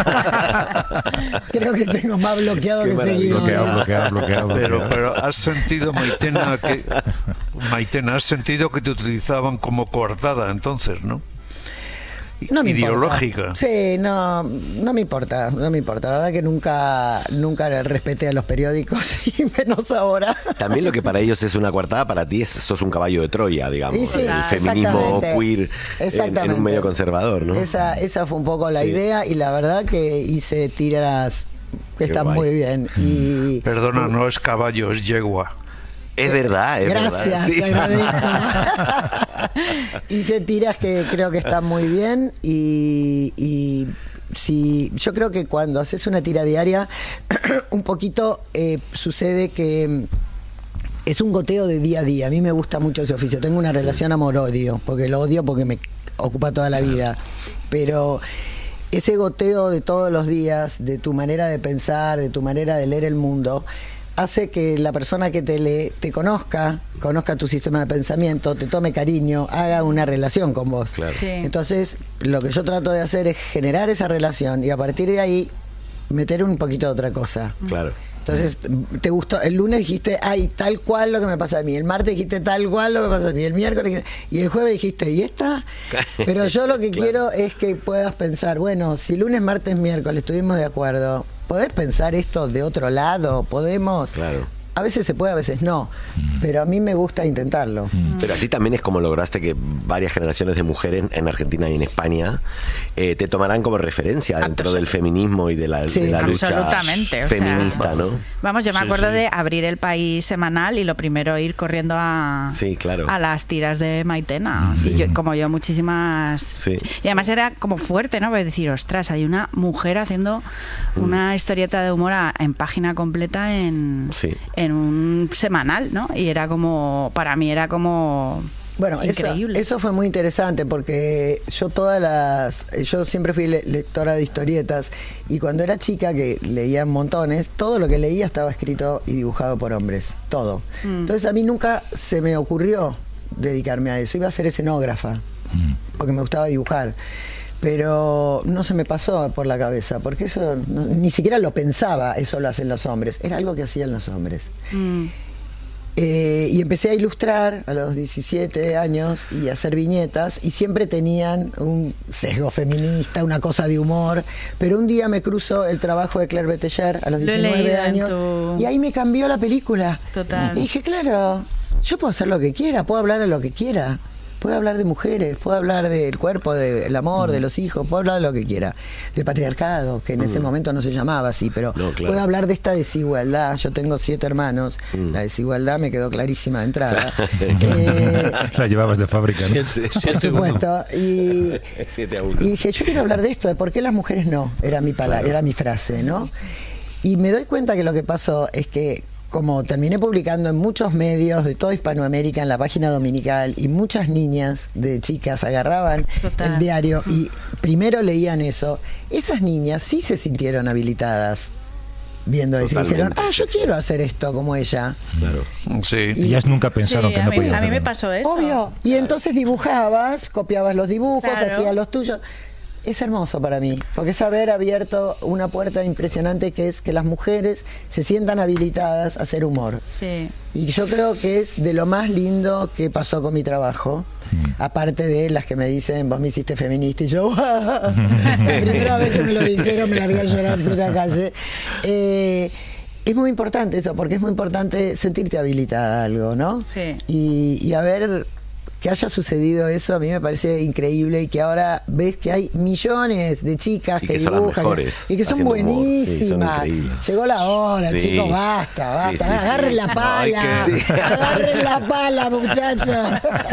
Speaker 6: Creo que tengo más bloqueado
Speaker 5: Qué
Speaker 6: que
Speaker 5: maravilla.
Speaker 6: seguido.
Speaker 1: Bloqueado.
Speaker 2: Pero has sentido, Maitena, has sentido que te utilizaban como coartada entonces, ¿no?
Speaker 6: No me
Speaker 2: Ideológica.
Speaker 6: importa. Sí, no me importa, no me importa. La verdad que nunca respeté a los periódicos y menos ahora.
Speaker 5: También lo que para ellos es una coartada, para ti sos un caballo de Troya, digamos.
Speaker 6: Y sí,
Speaker 5: el feminismo
Speaker 6: exactamente.
Speaker 5: queer en un medio conservador, ¿no?
Speaker 6: Esa fue un poco la
Speaker 5: Sí.
Speaker 6: idea y la verdad que hice tiras que
Speaker 5: Qué
Speaker 6: están
Speaker 5: guay.
Speaker 6: muy bien. Y
Speaker 2: Perdona, no es caballo, es yegua.
Speaker 5: Es verdad, es
Speaker 6: gracias,
Speaker 5: verdad. Sí.
Speaker 6: te agradezco. Hice tiras que creo que están muy bien y si yo creo que cuando haces una tira diaria un poquito sucede que es un goteo de día a día. A mí me gusta mucho ese oficio. Tengo una relación amor-odio, porque lo odio porque me ocupa toda la vida. Pero ese goteo de todos los días, de tu manera de pensar, de tu manera de leer el mundo, hace que la persona que te lee te conozca tu sistema de pensamiento, te tome cariño, haga una relación con vos.
Speaker 5: Claro.
Speaker 4: Sí.
Speaker 6: Entonces, lo que yo trato de hacer es generar esa relación y a partir de ahí meter un poquito de otra cosa.
Speaker 5: Claro.
Speaker 6: Entonces, te gustó, el lunes dijiste, ay, tal cual lo que me pasa a mí, el martes dijiste tal cual lo que me pasa a mí, el miércoles, y el jueves dijiste, ¿y esta? Pero yo lo que
Speaker 5: Claro.
Speaker 6: quiero es que puedas pensar, bueno, si lunes, martes, miércoles estuvimos de acuerdo, ¿podés pensar esto de otro lado? ¿Podemos?
Speaker 5: Claro.
Speaker 6: A veces se puede, a veces no, pero a mí me gusta intentarlo.
Speaker 5: Pero así también es como lograste que varias generaciones de mujeres en Argentina y en España te tomarán como referencia dentro del feminismo y de la
Speaker 6: Sí,
Speaker 5: lucha
Speaker 4: absolutamente, o sea,
Speaker 5: feminista, ¿no?
Speaker 4: Vamos, yo me
Speaker 2: Sí,
Speaker 4: acuerdo
Speaker 2: sí.
Speaker 4: de abrir El País semanal y lo primero ir corriendo a,
Speaker 5: Sí, claro.
Speaker 4: a las tiras de Maitena.
Speaker 5: Sí.
Speaker 4: Y como yo, muchísimas...
Speaker 5: Sí.
Speaker 4: Y además era como fuerte, ¿no? Pues decir, ostras, hay una mujer haciendo una historieta de humor en página completa en un semanal, ¿no? Y era como, para mí era como...
Speaker 6: Bueno,
Speaker 4: increíble.
Speaker 6: eso fue muy interesante porque yo siempre fui lectora de historietas y cuando era chica que leía montones, todo lo que leía estaba escrito y dibujado por hombres, todo. Entonces a mí nunca se me ocurrió dedicarme a eso, iba a ser escenógrafa porque me gustaba dibujar. Pero no se me pasó por la cabeza, porque eso ni siquiera lo pensaba, eso lo hacen los hombres, era algo que hacían los hombres. Y empecé a ilustrar a los 17 años y a hacer viñetas y siempre tenían un sesgo feminista, una cosa de humor, pero un día me cruzó el trabajo de Claire Beteller a los
Speaker 4: Lo he
Speaker 6: 19
Speaker 4: leído en
Speaker 6: años
Speaker 4: tu-
Speaker 6: y ahí me cambió la película.
Speaker 4: Total.
Speaker 6: Y dije, claro, yo puedo hacer lo que quiera, puedo hablar de lo que quiera. Puedo hablar de mujeres, puedo hablar del cuerpo, del amor, de los hijos, puedo hablar de lo que quiera. Del patriarcado, que en ese momento no se llamaba así, pero
Speaker 5: No, claro.
Speaker 6: puedo hablar de esta desigualdad. Yo tengo 7 hermanos, la desigualdad me quedó clarísima de entrada.
Speaker 1: La llevabas de fábrica, ¿no?
Speaker 6: Por supuesto. Y
Speaker 5: 7-1.
Speaker 6: y dije, yo quiero hablar de esto, de por qué las mujeres no, era mi palabra,
Speaker 5: Claro.
Speaker 6: era mi frase, ¿no? Y me doy cuenta que lo que pasó es que como terminé publicando en muchos medios de toda Hispanoamérica en la página dominical y muchas niñas de chicas agarraban
Speaker 4: Total.
Speaker 6: el diario y primero leían eso, esas niñas sí se sintieron habilitadas viendo eso y dijeron,
Speaker 5: Totalmente,
Speaker 6: yo
Speaker 5: sí.
Speaker 6: quiero hacer esto como ella.
Speaker 5: Claro.
Speaker 2: Sí.
Speaker 1: Ellas nunca pensaron
Speaker 4: Sí,
Speaker 1: que no
Speaker 4: a
Speaker 1: podían
Speaker 4: mí me
Speaker 1: hacerlo.
Speaker 4: pasó eso.
Speaker 6: Obvio. Y entonces dibujabas, copiabas los dibujos,
Speaker 4: Claro.
Speaker 6: hacías los tuyos. es hermoso para mí, porque es haber abierto una puerta impresionante, que es que las mujeres se sientan habilitadas a hacer humor.
Speaker 4: Sí.
Speaker 6: Y yo creo que es de lo más lindo que pasó con mi trabajo, aparte de las que me dicen, vos me hiciste feminista, y yo, la primera vez que me lo dijeron me largué a llorar en la calle. Es muy importante eso, porque es muy importante sentirte habilitada a algo, ¿no?
Speaker 4: Sí.
Speaker 6: Y a ver, que haya sucedido eso a mí me parece increíble, y que ahora ves que hay millones de chicas que
Speaker 5: son las
Speaker 6: dibujan
Speaker 5: mejores,
Speaker 6: y que son
Speaker 5: haciendo humor.
Speaker 6: buenísimas.
Speaker 5: Sí, son increíbles.
Speaker 6: Llegó la hora,
Speaker 5: Sí.
Speaker 6: chicos, basta.
Speaker 5: Sí, sí, sí.
Speaker 6: Agarren la pala,
Speaker 2: Hay que-
Speaker 6: agarren la pala, muchachos.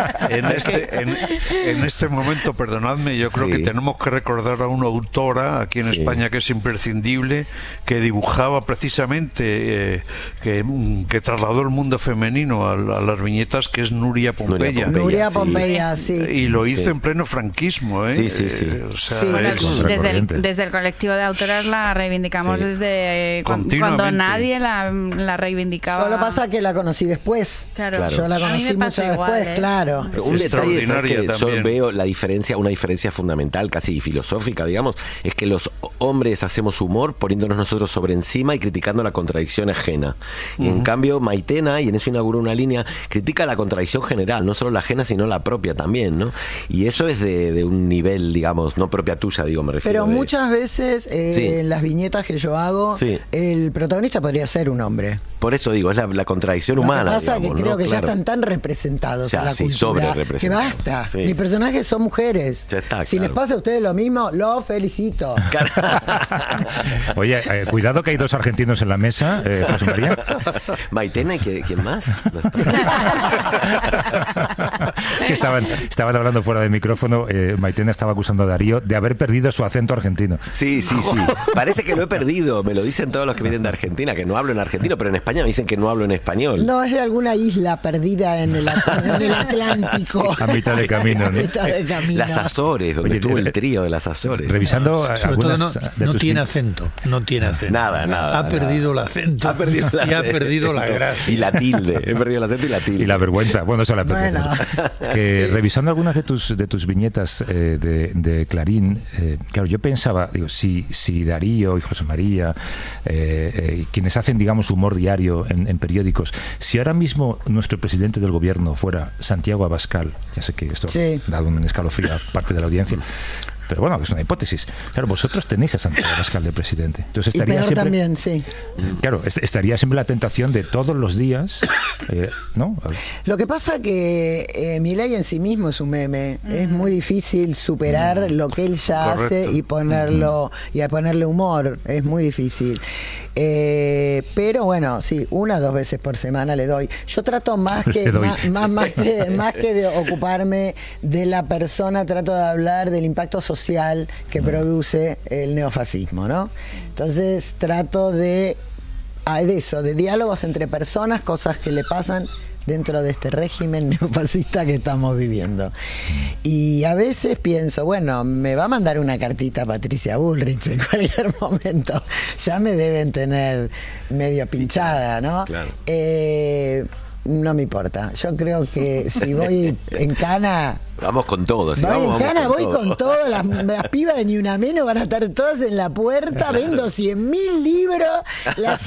Speaker 2: En este momento, perdonadme, yo creo
Speaker 5: Sí.
Speaker 2: que tenemos que recordar a una autora aquí en
Speaker 5: Sí.
Speaker 2: España que es imprescindible, que dibujaba precisamente, que trasladó el mundo femenino a las viñetas, que es Nuria Pompeya.
Speaker 6: Nuria
Speaker 5: sí.
Speaker 6: Pompeya, sí.
Speaker 2: Y lo hizo
Speaker 5: Sí.
Speaker 2: en pleno franquismo, ¿eh?
Speaker 5: Sí, sí, sí.
Speaker 2: O sea,
Speaker 6: Sí.
Speaker 4: Bueno,
Speaker 2: es-
Speaker 1: Contracorriente.
Speaker 4: desde el colectivo de autoras la reivindicamos
Speaker 5: Sí.
Speaker 4: desde cuando
Speaker 2: Continuamente.
Speaker 4: nadie la reivindicaba.
Speaker 6: Solo pasa que la conocí después.
Speaker 4: Claro.
Speaker 6: Yo la
Speaker 4: A mí
Speaker 6: conocí
Speaker 4: me
Speaker 6: mucho
Speaker 4: pasa igual,
Speaker 6: después, claro.
Speaker 5: Pero un
Speaker 2: Es
Speaker 5: detalle ¿sabes
Speaker 2: extraordinaria
Speaker 5: que yo
Speaker 2: también.
Speaker 5: veo una diferencia fundamental, casi filosófica, digamos, es que los hombres hacemos humor poniéndonos nosotros sobre encima y criticando la contradicción ajena. Y en cambio, Maitena, y en eso inauguró una línea, critica la contradicción general, no solo la ajena, sino la propia también, ¿no? Y eso es de un nivel, digamos, no propia tuya, digo, me refiero.
Speaker 6: Pero muchas veces
Speaker 5: Sí.
Speaker 6: en las viñetas que yo hago,
Speaker 5: Sí.
Speaker 6: el protagonista podría ser un hombre.
Speaker 5: Por eso digo, es la contradicción humana.
Speaker 6: Lo que pasa
Speaker 5: digamos,
Speaker 6: que creo
Speaker 5: ¿no?
Speaker 6: que
Speaker 5: Claro.
Speaker 6: ya están tan representados
Speaker 5: Ya,
Speaker 6: en la
Speaker 5: sí,
Speaker 6: cultura
Speaker 5: sobrerepresentados.
Speaker 6: que basta.
Speaker 5: Sí.
Speaker 6: Mis personajes son mujeres.
Speaker 5: Ya está,
Speaker 6: Si
Speaker 5: claro.
Speaker 6: les pasa a ustedes lo mismo, los felicito.
Speaker 1: Oye, cuidado que hay dos argentinos en la mesa, José María.
Speaker 5: Maitena y ¿quién más? No está.
Speaker 1: Que estaban hablando fuera del micrófono. Maitena estaba acusando a Darío de haber perdido su acento argentino.
Speaker 5: Sí. Parece que lo he perdido. Me lo dicen todos los que vienen de Argentina, que no hablo en argentino, pero en España me dicen que no hablo en español.
Speaker 6: No, es de alguna isla perdida en el Atlántico.
Speaker 1: A mitad de camino,
Speaker 6: A
Speaker 1: ¿no?
Speaker 6: mitad de camino.
Speaker 5: Las Azores, donde
Speaker 1: Oye,
Speaker 5: estuvo el trío de las Azores.
Speaker 1: Revisando
Speaker 3: Sobre todo
Speaker 1: algunas de
Speaker 3: no
Speaker 1: tus
Speaker 3: tiene
Speaker 1: pin-
Speaker 3: acento, no tiene acento.
Speaker 5: Nada.
Speaker 3: Ha perdido el acento.
Speaker 5: Ha perdido el
Speaker 3: y ha
Speaker 5: acento.
Speaker 3: perdido la gracia.
Speaker 5: Y la tilde. He perdido el acento y la tilde.
Speaker 1: y la vergüenza. Bueno, eso la
Speaker 6: Bueno.
Speaker 1: Que revisando algunas de tus viñetas de Clarín, claro, yo pensaba, digo, si Darío y José María, quienes hacen, digamos, humor diario en periódicos, si ahora mismo nuestro presidente del gobierno fuera Santiago Abascal, ya sé que esto
Speaker 6: Sí.
Speaker 1: ha dado un escalofrío a parte de la audiencia, pero bueno, que es una hipótesis. Claro, vosotros tenéis a Santiago Abascal de presidente. Entonces
Speaker 6: Y
Speaker 1: estaría
Speaker 6: peor
Speaker 1: siempre,
Speaker 6: también, sí.
Speaker 1: claro, estaría siempre la tentación de todos los días, ¿no?
Speaker 6: Lo que pasa que Milei en sí mismo es un meme. Es muy difícil superar lo que él ya
Speaker 2: Correcto.
Speaker 6: hace y ponerlo y a ponerle humor. Es muy difícil. Pero bueno, sí, 1 o 2 veces por semana le doy. Yo trato más que
Speaker 1: Le doy.
Speaker 6: más que de ocuparme de la persona, trato de hablar del impacto social que produce el neofascismo, ¿no? Entonces trato de eso, de diálogos entre personas, cosas que le pasan dentro de este régimen neofascista que estamos viviendo. Y a veces pienso, bueno, me va a mandar una cartita a Patricia Bullrich en cualquier momento. Ya me deben tener medio pinchada, ¿no?
Speaker 5: Claro.
Speaker 6: No me importa. Yo creo que si voy en cana...
Speaker 5: Vamos con todo.
Speaker 6: Voy en cana, voy con todo. Las pibas de Ni Una Menos van a estar todas en la puerta. Vendo 100.000 libros la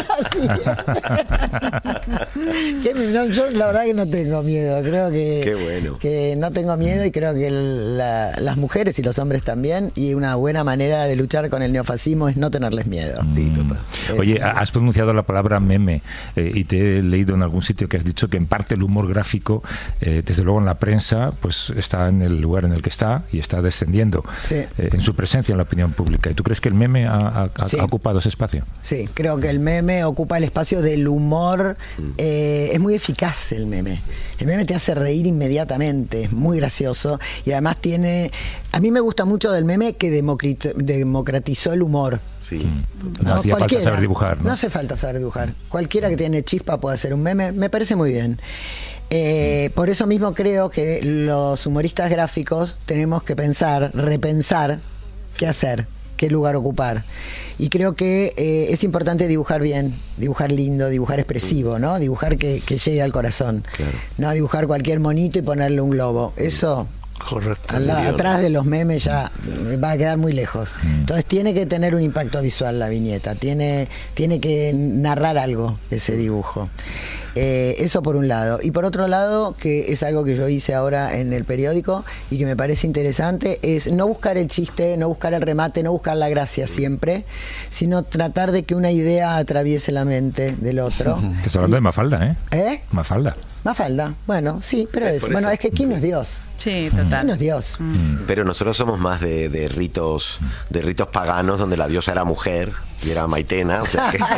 Speaker 6: semana siguiente. Yo la verdad que no tengo miedo. Creo que,
Speaker 5: Qué bueno.
Speaker 6: que no tengo miedo, y creo que las mujeres y los hombres también. Y una buena manera de luchar con el neofascismo es no tenerles miedo.
Speaker 5: Sí, total.
Speaker 1: Oye, has pronunciado la palabra meme y te he leído en algún sitio que has dicho que en parte el humor gráfico, desde luego en la prensa, pues está en el lugar en el que está y está descendiendo
Speaker 6: Sí.
Speaker 1: en su presencia en la opinión pública. ¿Y tú crees que el meme
Speaker 6: Sí.
Speaker 1: ha ocupado ese espacio?
Speaker 6: Sí, creo que el meme ocupa el espacio del humor. Es muy eficaz el meme. El meme te hace reír inmediatamente, es muy gracioso, y además tiene... A mí me gusta mucho del meme que democratizó el humor.
Speaker 5: Sí.
Speaker 1: No hacía falta
Speaker 6: Cualquiera.
Speaker 1: saber dibujar, ¿no?
Speaker 6: No hace falta saber dibujar. Cualquiera que tiene chispa puede hacer un meme. Me parece muy bien. Por eso mismo creo que los humoristas gráficos tenemos que repensar qué hacer, qué lugar ocupar. Y creo que es importante dibujar bien, dibujar lindo, dibujar expresivo, ¿no? Dibujar que llegue al corazón.
Speaker 5: Claro.
Speaker 6: No dibujar cualquier monito y ponerle un globo. Eso
Speaker 2: Correcto.
Speaker 6: Atrás de los memes ya va a quedar muy lejos. Entonces tiene que tener un impacto visual la viñeta, tiene que narrar algo ese dibujo. Eso por un lado. Y por otro lado, que es algo que yo hice ahora en el periódico y que me parece interesante, es no buscar el chiste, no buscar el remate, no buscar la gracia siempre, sino tratar de que una idea atraviese la mente del otro.
Speaker 1: Te estoy hablando de Mafalda,
Speaker 6: ¿Eh?
Speaker 1: Mafalda.
Speaker 6: Mafalda, bueno, sí, pero es
Speaker 5: por
Speaker 6: bueno,
Speaker 5: eso.
Speaker 6: es que ¿quién no es Dios?
Speaker 4: Sí, total.
Speaker 6: ¿Quién no es Dios?
Speaker 5: Pero nosotros somos más de ritos paganos donde la diosa era mujer y era Maitena. O sea que...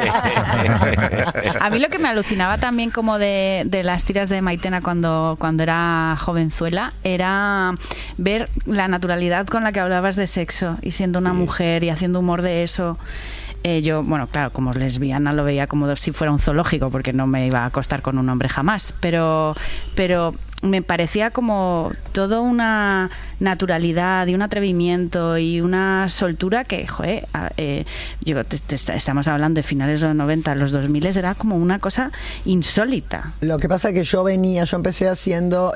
Speaker 4: A mí lo que me alucinaba también como de las tiras de Maitena cuando era jovenzuela era ver la naturalidad con la que hablabas de sexo y siendo una mujer y haciendo humor de eso. Yo, bueno, claro, como lesbiana lo veía como si fuera un zoológico porque no me iba a acostar con un hombre jamás, pero me parecía como toda una naturalidad y un atrevimiento y una soltura que, joder, estamos hablando de finales de los 90, los 2000, era como una cosa insólita.
Speaker 6: Lo que pasa es que yo empecé haciendo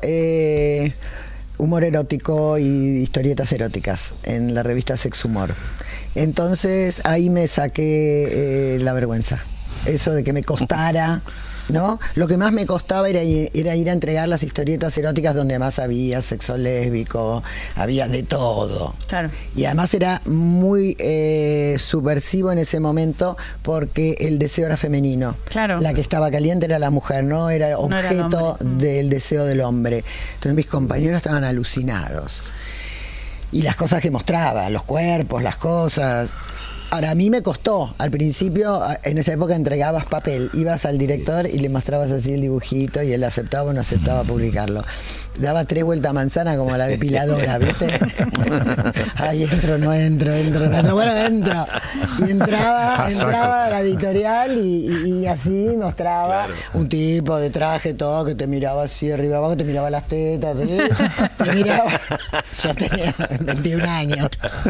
Speaker 6: humor erótico y historietas eróticas en la revista Sex Humor. Entonces ahí me saqué la vergüenza. Eso de que me costara, ¿no? Lo que más me costaba era ir a entregar las historietas eróticas donde más había sexo lésbico, había de todo.
Speaker 4: Claro.
Speaker 6: Y además era muy subversivo en ese momento porque el deseo era femenino.
Speaker 4: Claro.
Speaker 6: La que estaba caliente era la mujer, no era objeto del deseo del hombre. Entonces mis compañeros estaban alucinados. Y las cosas que mostraba, los cuerpos, las cosas. Ahora, a mí me costó. Al principio, en esa época entregabas papel, ibas al director y le mostrabas así el dibujito y él aceptaba o no aceptaba publicarlo. Daba 3 vueltas a manzana como la depiladora, ¿viste? Ay, entro, no entro. Bueno, entro. Y entraba a la editorial y así mostraba un tipo de traje, todo, que te miraba así arriba abajo, te miraba las tetas, te miraba. Yo tenía 21 años.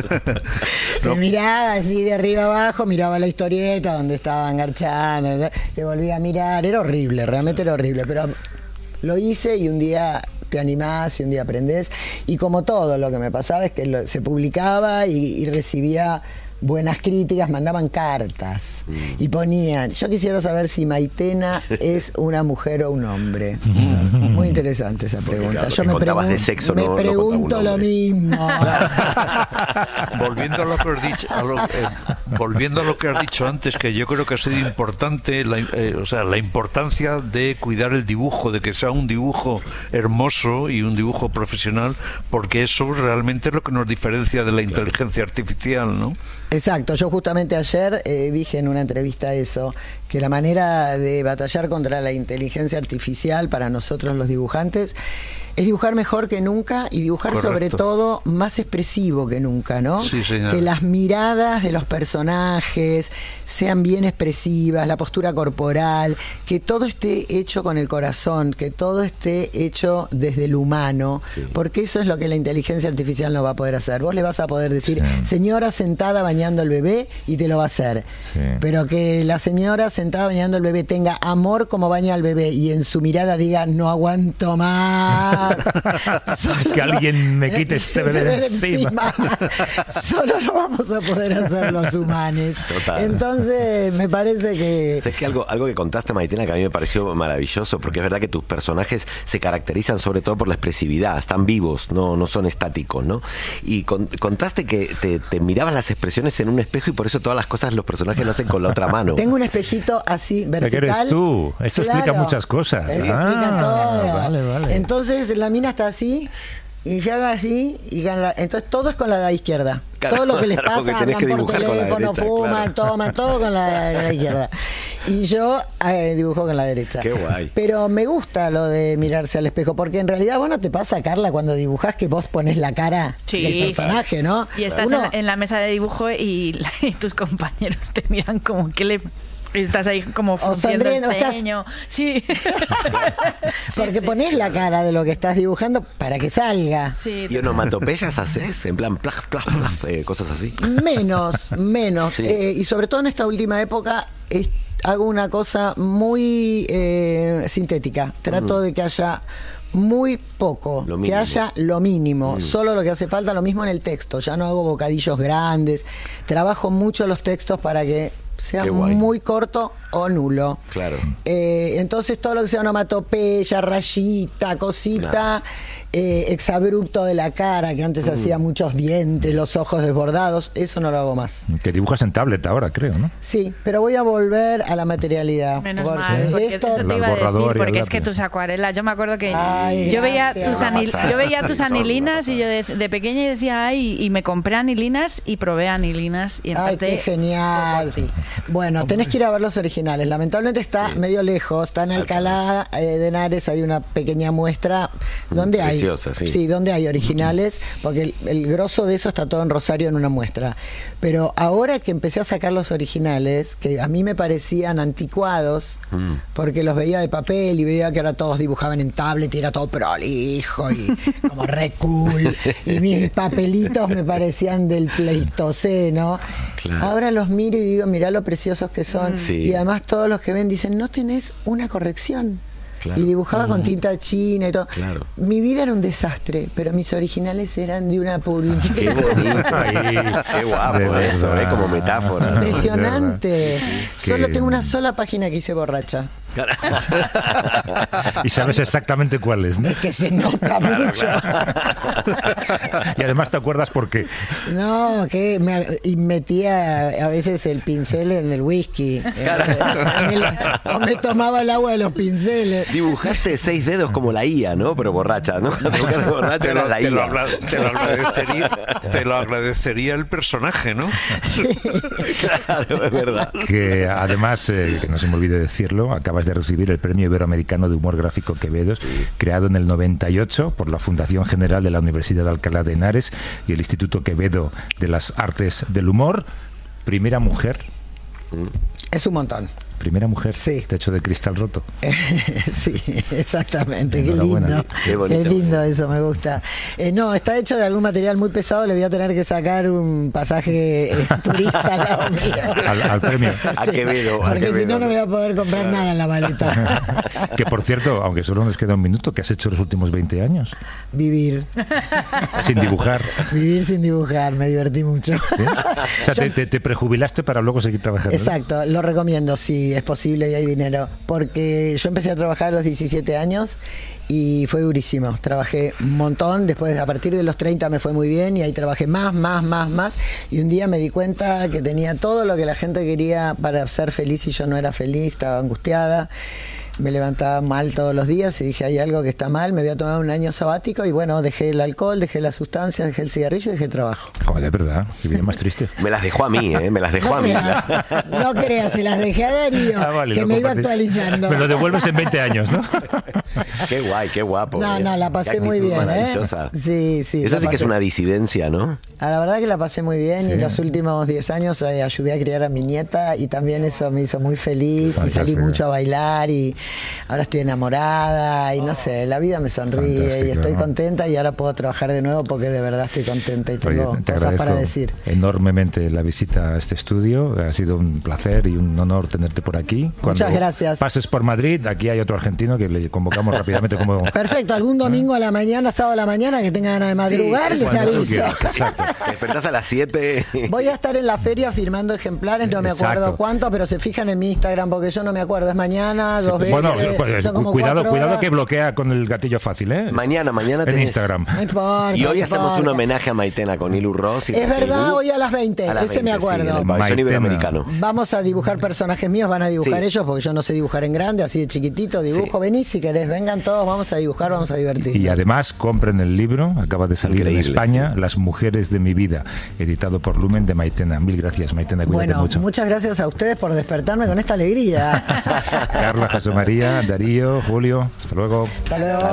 Speaker 6: Te miraba así de arriba abajo, miraba la historieta donde estaban garchando, te volvía a mirar. Era horrible, realmente era horrible, pero lo hice y un día te animás y un día aprendés. Y como todo lo que me pasaba es que se publicaba y recibía buenas críticas, mandaban cartas y ponían, yo quisiera saber si Maitena es una mujer o un hombre. Muy interesante esa pregunta.
Speaker 5: Claro,
Speaker 6: yo
Speaker 5: de sexo,
Speaker 6: me pregunto lo mismo.
Speaker 2: Volviendo a lo que has dicho, volviendo a lo que has dicho antes, que yo creo que ha sido importante, la importancia de cuidar el dibujo, de que sea un dibujo hermoso y un dibujo profesional, porque eso realmente es lo que nos diferencia de la inteligencia artificial, ¿no?
Speaker 6: Exacto, yo justamente ayer dije en una entrevista eso, que la manera de batallar contra la inteligencia artificial para nosotros los dibujantes es dibujar mejor que nunca y dibujar sobre todo más expresivo que nunca, ¿no?
Speaker 2: Sí, señor.
Speaker 6: Que las miradas de los personajes sean bien expresivas, la postura corporal, que todo esté hecho con el corazón, que todo esté hecho desde el humano, porque eso es lo que la inteligencia artificial no va a poder hacer. Vos le vas a poder decir, señora sentada bañando al bebé, y te lo va a hacer. Sí. Pero que la señora sentada bañando al bebé tenga amor como baña al bebé y en su mirada diga, no aguanto más.
Speaker 1: Que alguien me quite este bebé de encima.
Speaker 6: Solo lo vamos a poder hacer los humanos.
Speaker 5: Total.
Speaker 6: Entonces me parece que...
Speaker 5: ¿Sabes que algo que contaste, Maitena, que a mí me pareció maravilloso? Porque es verdad que tus personajes se caracterizan sobre todo por la expresividad, están vivos, no son estáticos, ¿no? Y contaste que te mirabas las expresiones en un espejo y por eso todas las cosas los personajes lo hacen con la otra mano.
Speaker 6: Tengo un espejito así vertical.
Speaker 1: ¿Qué eres tú? Esto explica muchas cosas.
Speaker 6: Eso explica todo.
Speaker 1: Vale.
Speaker 6: Entonces la mina está así y yo hago así entonces todo es con la izquierda.
Speaker 5: Claro,
Speaker 6: todo lo que les pasa, hablan por teléfono, fuman, toman, todo con la izquierda. Y yo dibujo con la derecha.
Speaker 5: Qué guay.
Speaker 6: Pero me gusta lo de mirarse al espejo, porque en realidad vos no te pasa, Carla, cuando dibujás que vos pones la cara del personaje, ¿no?
Speaker 4: Y estás en la mesa de dibujo y tus compañeros te miran como que le... Estás ahí como frunciendo el ceño. Sí.
Speaker 6: Porque ponés la cara de lo que estás dibujando para que salga.
Speaker 5: Sí, ¿y onomatopeyas haces? En plan, plaf, cosas así.
Speaker 6: Menos. Sí. Y sobre todo en esta última época hago una cosa muy sintética. Trato de que haya muy poco,
Speaker 5: Lo
Speaker 6: que
Speaker 5: mínimo.
Speaker 6: haya lo mínimo, solo lo que hace falta, lo mismo en el texto. Ya no hago bocadillos grandes, trabajo mucho los textos para que sea
Speaker 5: Qué guay.
Speaker 6: muy corto o nulo.
Speaker 5: Claro.
Speaker 6: Entonces todo lo que sea onomatopeya, rayita, cosita, exabrupto de la cara, que antes hacía muchos dientes, los ojos desbordados, eso no lo hago más.
Speaker 1: Que dibujas en tablet ahora, creo, ¿no?
Speaker 6: Sí, pero voy a volver a la materialidad.
Speaker 4: Menos
Speaker 6: porque
Speaker 4: mal, porque
Speaker 6: esto
Speaker 4: eso te iba a
Speaker 1: El borrador
Speaker 4: decir,
Speaker 1: y
Speaker 4: porque
Speaker 1: el
Speaker 4: es que
Speaker 1: lápiz.
Speaker 4: tus acuarelas, yo me acuerdo que
Speaker 6: Ay,
Speaker 4: yo veía
Speaker 6: gracias.
Speaker 4: tus anilinas y yo de pequeña y decía, ay, y me compré anilinas y probé anilinas y
Speaker 6: Ay,
Speaker 4: empecé.
Speaker 6: qué genial. Bueno, tenés que ir a ver los originales. Lamentablemente está medio lejos, está en Alcalá de Henares, hay una pequeña muestra donde hay.
Speaker 5: Preciosa, sí.
Speaker 6: Sí, donde hay originales, porque el grosso de eso está todo en Rosario en una muestra. Pero ahora que empecé a sacar los originales, que a mí me parecían anticuados, porque los veía de papel y veía que ahora todos dibujaban en tablet y era todo prolijo y como re cool. Y mis papelitos me parecían del Pleistoceno.
Speaker 5: Claro.
Speaker 6: Ahora los miro y digo, mirá lo preciosos que son.
Speaker 5: Sí.
Speaker 6: Y además todos los que ven dicen, no tenés una corrección.
Speaker 5: Claro.
Speaker 6: Y dibujaba con tinta china y todo.
Speaker 5: Claro.
Speaker 6: Mi vida era un desastre, pero mis originales eran de una pulcritud.
Speaker 5: Qué bonito.
Speaker 1: Ay,
Speaker 5: Qué guapo
Speaker 1: de
Speaker 5: eso,
Speaker 1: verdad.
Speaker 5: como metáfora. ¿no?
Speaker 6: Impresionante. Solo
Speaker 1: Que-
Speaker 6: tengo una sola página que hice borracha.
Speaker 1: Y sabes exactamente cuáles, ¿no?
Speaker 6: Es que se nota mucho.
Speaker 1: Y además te acuerdas por qué.
Speaker 6: No, que y metía a veces el pincel en el whisky. O me tomaba el agua de los pinceles.
Speaker 5: Dibujaste 6 dedos como la IA, ¿no? Pero borracha, ¿no? Borracha
Speaker 2: Te
Speaker 5: era
Speaker 2: lo,
Speaker 5: la
Speaker 2: te lo
Speaker 5: IA.
Speaker 2: agra- te lo agradecería el personaje, ¿no?
Speaker 5: Claro, es verdad.
Speaker 1: Que además, que no se me olvide decirlo, acabas de recibir el Premio Iberoamericano de Humor Gráfico Quevedos, creado en el 98 por la Fundación General de la Universidad de Alcalá de Henares y el Instituto Quevedo de las Artes del Humor. Primera mujer,
Speaker 6: Es un montón.
Speaker 1: primera mujer,
Speaker 6: Sí.
Speaker 1: techo de cristal roto.
Speaker 6: Sí, exactamente. Qué
Speaker 1: Enhorabuena.
Speaker 6: lindo.
Speaker 5: Qué bonito.
Speaker 6: Qué lindo eso, me gusta. No, está hecho de algún material muy pesado. Le voy a tener que sacar un pasaje turista al lado mío.
Speaker 1: Al premio.
Speaker 5: A Quevedo. a
Speaker 6: Porque si
Speaker 5: Quevedo.
Speaker 6: no, no voy a poder comprar nada en la maleta.
Speaker 1: Que por cierto, aunque solo nos queda un minuto, ¿qué has hecho los últimos 20 años?
Speaker 6: Vivir.
Speaker 1: Sin dibujar.
Speaker 6: Vivir sin dibujar. Me divertí mucho.
Speaker 1: ¿Sí? O sea, te prejubilaste para luego seguir trabajando. ¿no?
Speaker 6: Exacto, lo recomiendo si es posible y hay dinero, porque yo empecé a trabajar a los 17 años y fue durísimo, trabajé un montón, después a partir de los 30 me fue muy bien y ahí trabajé más, y un día me di cuenta que tenía todo lo que la gente quería para ser feliz y yo no era feliz, estaba angustiada. Me levantaba mal todos los días y dije, hay algo que está mal, me voy a tomar un año sabático y bueno, dejé el alcohol, dejé las sustancias, dejé el cigarrillo y dejé el trabajo.
Speaker 1: Joder, de verdad, que viene más triste.
Speaker 5: Me las dejó a mí, ¿eh? Me las dejó a mí.
Speaker 6: No creas, se las dejé a Darío,
Speaker 1: Ah, vale,
Speaker 6: que
Speaker 1: lo
Speaker 6: me iba
Speaker 1: compartís.
Speaker 6: actualizando.
Speaker 1: Me lo devuelves en 20 años, ¿no?
Speaker 5: Qué guay, qué guapo.
Speaker 6: No,
Speaker 5: ¿eh?
Speaker 6: no, la
Speaker 5: Qué
Speaker 6: pasé muy
Speaker 5: actitud
Speaker 6: bien, ¿eh?
Speaker 5: maravillosa.
Speaker 6: Sí.
Speaker 5: Eso
Speaker 6: la
Speaker 5: sí que es
Speaker 6: pasé.
Speaker 5: una disidencia, ¿no?
Speaker 6: La verdad que la pasé muy bien
Speaker 1: Sí.
Speaker 6: y los últimos 10 años ayudé a criar a mi nieta y también eso me hizo muy feliz y salí
Speaker 1: Fantástico.
Speaker 6: mucho a bailar y ahora estoy enamorada y no sé, la vida me sonríe
Speaker 1: Fantástico,
Speaker 6: y estoy
Speaker 1: ¿no?
Speaker 6: contenta y ahora puedo trabajar de nuevo porque de verdad estoy contenta y
Speaker 1: Oye,
Speaker 6: tengo
Speaker 1: te
Speaker 6: cosas para
Speaker 1: agradezco
Speaker 6: decir.
Speaker 1: enormemente la visita a este estudio. Ha sido un placer y un honor tenerte por aquí.
Speaker 6: Muchas gracias.
Speaker 1: Pases por Madrid, aquí hay otro argentino que le convocamos rápidamente como...
Speaker 6: Perfecto, algún domingo a la mañana, sábado a la mañana que tenga ganas de madrugar, les
Speaker 1: cuando tú
Speaker 6: aviso.
Speaker 1: quieras, exacto.
Speaker 5: Te despertás a las 7.
Speaker 6: Voy a estar en la feria firmando ejemplares, no me acuerdo
Speaker 1: Exacto.
Speaker 6: cuánto, pero se fijan en mi Instagram porque yo no me acuerdo, es mañana, dos veces.
Speaker 1: Bueno, pues,
Speaker 6: son como
Speaker 1: cuidado
Speaker 6: 4 horas.
Speaker 1: que bloquea con el gatillo fácil, ¿eh?
Speaker 5: Mañana
Speaker 1: En
Speaker 5: tenés...
Speaker 1: Instagram.
Speaker 6: No importa,
Speaker 5: Y hoy
Speaker 6: no
Speaker 5: hacemos un
Speaker 6: importa.
Speaker 5: homenaje a Maitena con Ilu Ross. y
Speaker 6: Es
Speaker 5: Raquel
Speaker 6: verdad,
Speaker 5: Gu.
Speaker 6: hoy a las 20,
Speaker 5: A las
Speaker 6: ese me
Speaker 5: 20, sí,
Speaker 6: acuerdo.
Speaker 5: en el pabellón
Speaker 1: Maitena.
Speaker 5: iberoamericano.
Speaker 6: Vamos a dibujar personajes míos, van a dibujar
Speaker 5: Sí.
Speaker 6: ellos porque yo no sé dibujar en grande, así de chiquitito, dibujo, venís si querés, vengan todos, vamos a dibujar, vamos a divertir.
Speaker 1: Y además compren el libro, acaba de salir
Speaker 5: Increíble,
Speaker 1: en España,
Speaker 5: sí.
Speaker 1: Las mujeres de mi vida, editado por Lumen de Maitena. Mil gracias, Maitena, cuídate
Speaker 6: Bueno,
Speaker 1: mucho.
Speaker 6: muchas gracias a ustedes por despertarme con esta alegría.
Speaker 1: Carla, José María, Darío, Julio, hasta luego.
Speaker 6: Hasta luego.